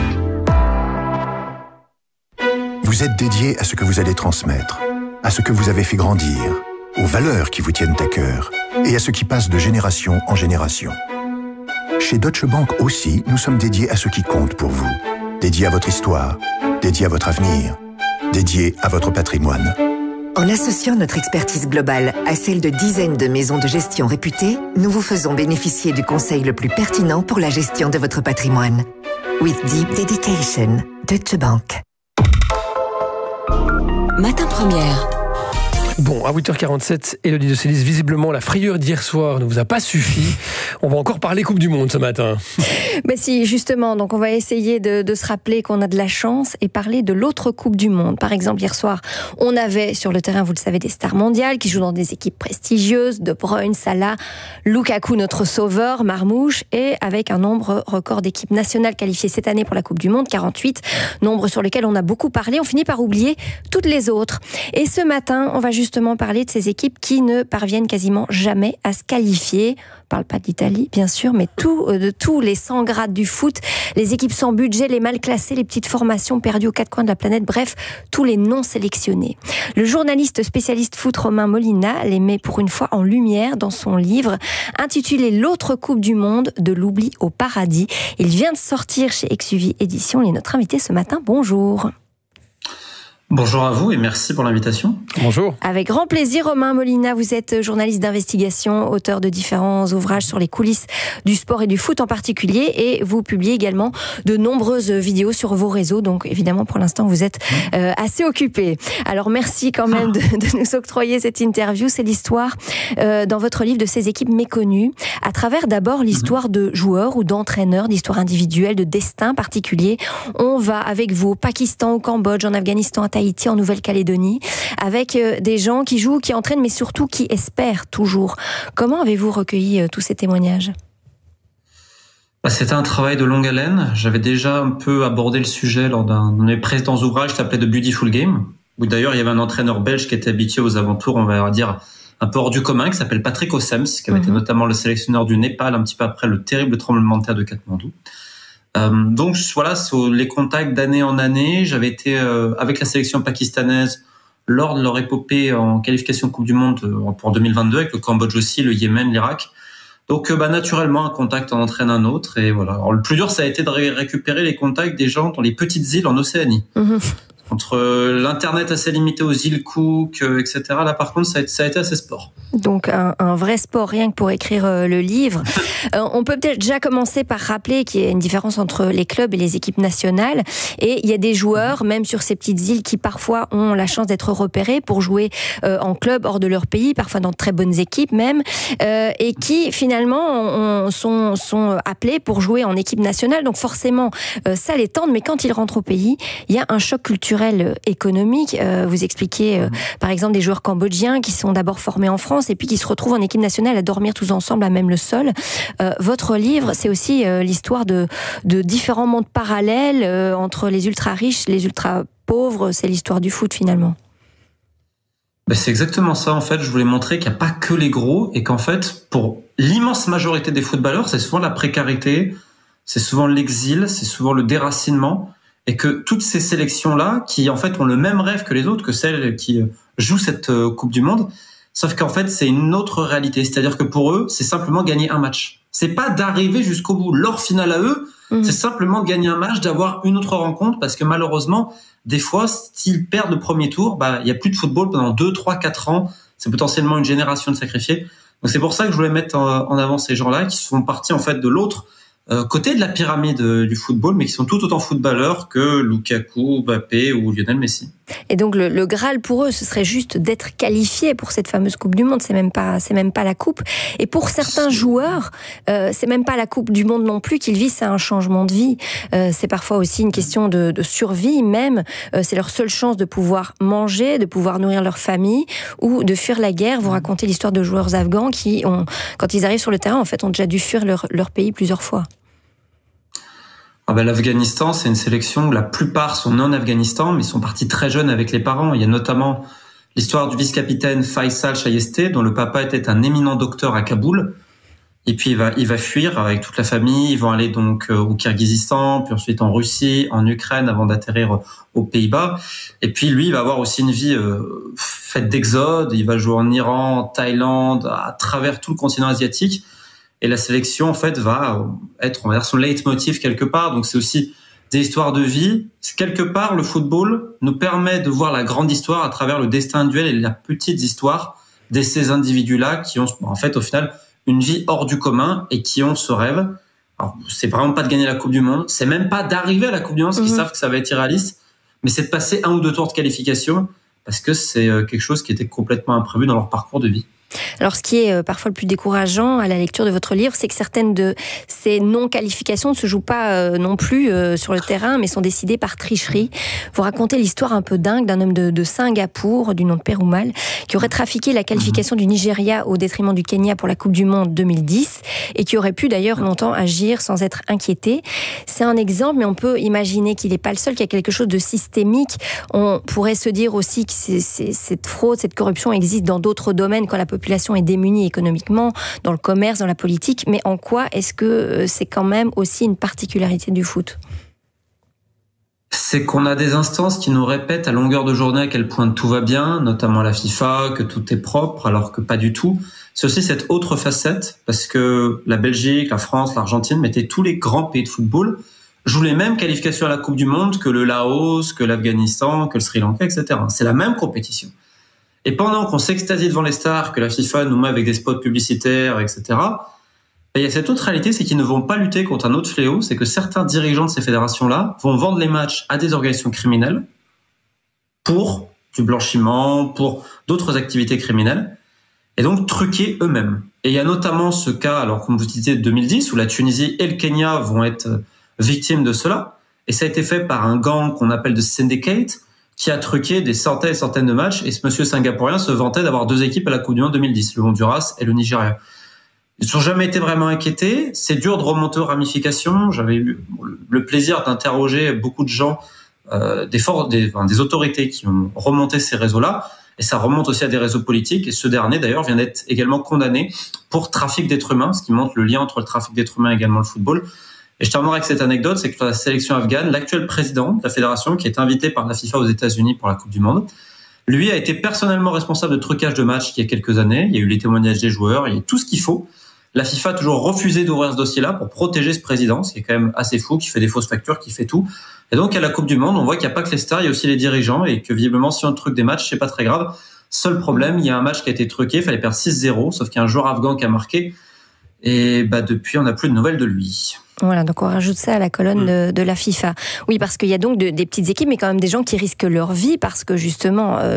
Vous êtes dédié à ce que vous allez transmettre, à ce que vous avez fait grandir, aux valeurs qui vous tiennent à cœur et à ce qui passe de génération en génération. Chez Deutsche Bank aussi, nous sommes dédiés à ce qui compte pour vous, dédiés à votre histoire, dédiés à votre avenir, dédiés à votre patrimoine. En associant notre expertise globale à celle de dizaines de maisons de gestion réputées, nous vous faisons bénéficier du conseil le plus pertinent pour la gestion de votre patrimoine. With deep dedication, Deutsche Bank. Matin première. Bon, à 8h47, Élodie de Célis, visiblement la frayeur d'hier soir ne vous a pas suffi. On va encore parler Coupe du Monde ce matin. Mais si, justement, donc on va essayer de se rappeler qu'on a de la chance et parler de l'autre Coupe du Monde. Par exemple, hier soir, on avait sur le terrain, vous le savez, des stars mondiales qui jouent dans des équipes prestigieuses, De Bruyne, Salah, Lukaku, notre sauveur, Marmouche, et avec un nombre record d'équipes nationales qualifiées cette année pour la Coupe du Monde, 48, nombre sur lequel on a beaucoup parlé. On finit par oublier toutes les autres. Et ce matin, on va justement justement parler de ces équipes qui ne parviennent quasiment jamais à se qualifier. On parle pas d'Italie, bien sûr, mais de tous les 100 grades du foot, les équipes sans budget, les mal classées, les petites formations perdues aux quatre coins de la planète, bref, tous les non sélectionnés. Le journaliste spécialiste foot Romain Molina les met pour une fois en lumière dans son livre intitulé « L'autre Coupe du Monde, de l'oubli au paradis ». Il vient de sortir chez Exuvie Édition. Il est notre invité ce matin. Bonjour. Bonjour à vous et merci pour l'invitation. Bonjour. Avec grand plaisir, Romain Molina, vous êtes journaliste d'investigation, auteur de différents ouvrages sur les coulisses du sport et du foot en particulier, et vous publiez également de nombreuses vidéos sur vos réseaux, donc évidemment pour l'instant vous êtes assez occupé. Alors merci quand même de nous octroyer cette interview. C'est l'histoire dans votre livre de ces équipes méconnues, à travers d'abord l'histoire de joueurs ou d'entraîneurs, d'histoires individuelles, de destins particuliers. On va avec vous au Pakistan, au Cambodge, en Afghanistan, à Haïti, en Nouvelle-Calédonie, avec des gens qui jouent, qui entraînent, mais surtout qui espèrent toujours. Comment avez-vous recueilli tous ces témoignages ? C'était un travail de longue haleine. J'avais déjà un peu abordé le sujet lors d'un de mes précédents ouvrages qui s'appelait The Beautiful Game, où d'ailleurs il y avait un entraîneur belge qui était habitué aux aventures, on va dire, un peu hors du commun, qui s'appelle Patrick Ossems, qui avait été notamment le sélectionneur du Népal un petit peu après le terrible tremblement de terre de Katmandou. Donc voilà, sur les contacts d'année en année, j'avais été avec la sélection pakistanaise lors de leur épopée en qualification Coupe du Monde pour 2022, avec le Cambodge aussi, le Yémen, l'Irak. Donc naturellement, un contact en entraîne un autre. Et voilà. Alors, le plus dur, ça a été de récupérer les contacts des gens dans les petites îles en Océanie. Entre l'internet assez limité aux îles Cook, etc. Là, par contre, ça a été assez sport. Donc un vrai sport, rien que pour écrire le livre. On peut peut-être déjà commencer par rappeler qu'il y a une différence entre les clubs et les équipes nationales. Et il y a des joueurs, même sur ces petites îles, qui parfois ont la chance d'être repérés pour jouer en club hors de leur pays, parfois dans de très bonnes équipes même, et qui finalement sont appelés pour jouer en équipe nationale. Donc forcément, ça les tente, mais quand ils rentrent au pays, il y a un choc culturel économique. Vous expliquez par exemple des joueurs cambodgiens qui sont d'abord formés en France et puis qui se retrouvent en équipe nationale à dormir tous ensemble à même le sol. Votre livre, c'est aussi l'histoire de différents mondes parallèles entre les ultra riches, les ultra pauvres. C'est l'histoire du foot finalement. C'est exactement ça. En fait, je voulais montrer qu'il n'y a pas que les gros et qu'en fait, pour l'immense majorité des footballeurs, c'est souvent la précarité, c'est souvent l'exil, c'est souvent le déracinement. Et que toutes ces sélections-là, qui en fait ont le même rêve que les autres, que celles qui jouent cette Coupe du Monde, sauf qu'en fait c'est une autre réalité. C'est-à-dire que pour eux, c'est simplement gagner un match. C'est pas d'arriver jusqu'au bout. Leur finale à eux, c'est simplement de gagner un match, d'avoir une autre rencontre, parce que malheureusement, des fois, s'ils perdent le premier tour, il y a plus de football pendant 2, 3, 4 ans. C'est potentiellement une génération de sacrifiés. Donc c'est pour ça que je voulais mettre en avant ces gens-là qui font partie en fait de l'autre côté de la pyramide du football, mais qui sont tout autant footballeurs que Lukaku, Mbappé ou Lionel Messi. Et donc le Graal pour eux, ce serait juste d'être qualifiés pour cette fameuse Coupe du Monde. C'est même pas la Coupe. Et pour certains joueurs, c'est même pas la Coupe du Monde non plus qu'ils vivent, c'est un changement de vie. C'est parfois aussi une question de survie même. C'est leur seule chance de pouvoir manger, de pouvoir nourrir leur famille ou de fuir la guerre. Vous racontez l'histoire de joueurs afghans qui quand ils arrivent sur le terrain, en fait, ont déjà dû fuir leur pays plusieurs fois. L'Afghanistan, c'est une sélection où la plupart sont non-Afghanistan, mais sont partis très jeunes avec les parents. Il y a notamment l'histoire du vice-capitaine Faisal Shayeste, dont le papa était un éminent docteur à Kaboul. Et puis il va fuir avec toute la famille. Ils vont aller donc au Kirghizistan, puis ensuite en Russie, en Ukraine, avant d'atterrir aux Pays-Bas. Et puis lui, il va avoir aussi une vie faite d'exode. Il va jouer en Iran, en Thaïlande, à travers tout le continent asiatique. Et la sélection, en fait, va être, on va dire, son leitmotiv quelque part. Donc, c'est aussi des histoires de vie. Quelque part, le football nous permet de voir la grande histoire à travers le destin individuel et la petite histoire de ces individus-là qui ont, en fait, au final, une vie hors du commun et qui ont ce rêve. Alors, c'est vraiment pas de gagner la Coupe du Monde. C'est même pas d'arriver à la Coupe du Monde, parce qu'ils savent que ça va être irréaliste. Mais c'est de passer 1 ou 2 tours de qualification parce que c'est quelque chose qui était complètement imprévu dans leur parcours de vie. Alors, ce qui est parfois le plus décourageant à la lecture de votre livre, c'est que certaines de ces non-qualifications ne se jouent pas non plus sur le terrain, mais sont décidées par tricherie. Vous racontez l'histoire un peu dingue d'un homme de Singapour, du nom de Perumal, qui aurait trafiqué la qualification du Nigeria au détriment du Kenya pour la Coupe du Monde 2010, et qui aurait pu d'ailleurs longtemps agir sans être inquiété. C'est un exemple, mais on peut imaginer qu'il n'est pas le seul, qu'il y a quelque chose de systémique. On pourrait se dire aussi que cette fraude, cette corruption existe dans d'autres domaines quand la population est démunie économiquement, dans le commerce, dans la politique, mais en quoi est-ce que c'est quand même aussi une particularité du foot ? C'est qu'on a des instances qui nous répètent à longueur de journée à quel point tout va bien, notamment la FIFA, que tout est propre, alors que pas du tout. C'est aussi cette autre facette, parce que la Belgique, la France, l'Argentine, mettaient tous les grands pays de football, jouent les mêmes qualifications à la Coupe du Monde que le Laos, que l'Afghanistan, que le Sri Lanka, etc. C'est la même compétition. Et pendant qu'on s'extasie devant les stars, que la FIFA nous met avec des spots publicitaires, etc., il y a cette autre réalité, c'est qu'ils ne vont pas lutter contre un autre fléau, c'est que certains dirigeants de ces fédérations-là vont vendre les matchs à des organisations criminelles pour du blanchiment, pour d'autres activités criminelles, et donc truquer eux-mêmes. Et il y a notamment ce cas, alors comme vous disiez, de 2010, où la Tunisie et le Kenya vont être victimes de cela, et ça a été fait par un gang qu'on appelle de syndicate, qui a truqué des centaines et centaines de matchs, et ce monsieur singapourien se vantait d'avoir 2 équipes à la Coupe du Monde 2010, le Honduras et le Nigeria. Ils n'ont jamais été vraiment inquiétés, c'est dur de remonter aux ramifications, j'avais eu le plaisir d'interroger beaucoup de gens, des autorités qui ont remonté ces réseaux-là, et ça remonte aussi à des réseaux politiques, et ce dernier d'ailleurs vient d'être également condamné pour trafic d'êtres humains, ce qui montre le lien entre le trafic d'êtres humains et également le football. Et je terminerai avec cette anecdote, c'est que dans la sélection afghane, l'actuel président de la fédération, qui est invité par la FIFA aux États-Unis pour la Coupe du Monde, lui a été personnellement responsable de trucage de matchs il y a quelques années. Il y a eu les témoignages des joueurs, il y a tout ce qu'il faut. La FIFA a toujours refusé d'ouvrir ce dossier-là pour protéger ce président, ce qui est quand même assez fou, qui fait des fausses factures, qui fait tout. Et donc à la Coupe du Monde, on voit qu'il n'y a pas que les stars, il y a aussi les dirigeants, et que visiblement si on truque des matchs, c'est pas très grave. Seul problème, il y a un match qui a été truqué, il fallait perdre 6-0, sauf qu'il y a un joueur afghan qui a marqué. Et depuis, on n'a plus de nouvelles de lui. Voilà, donc on rajoute ça à la colonne de la FIFA. Oui, parce qu'il y a donc des petites équipes, mais quand même des gens qui risquent leur vie parce que justement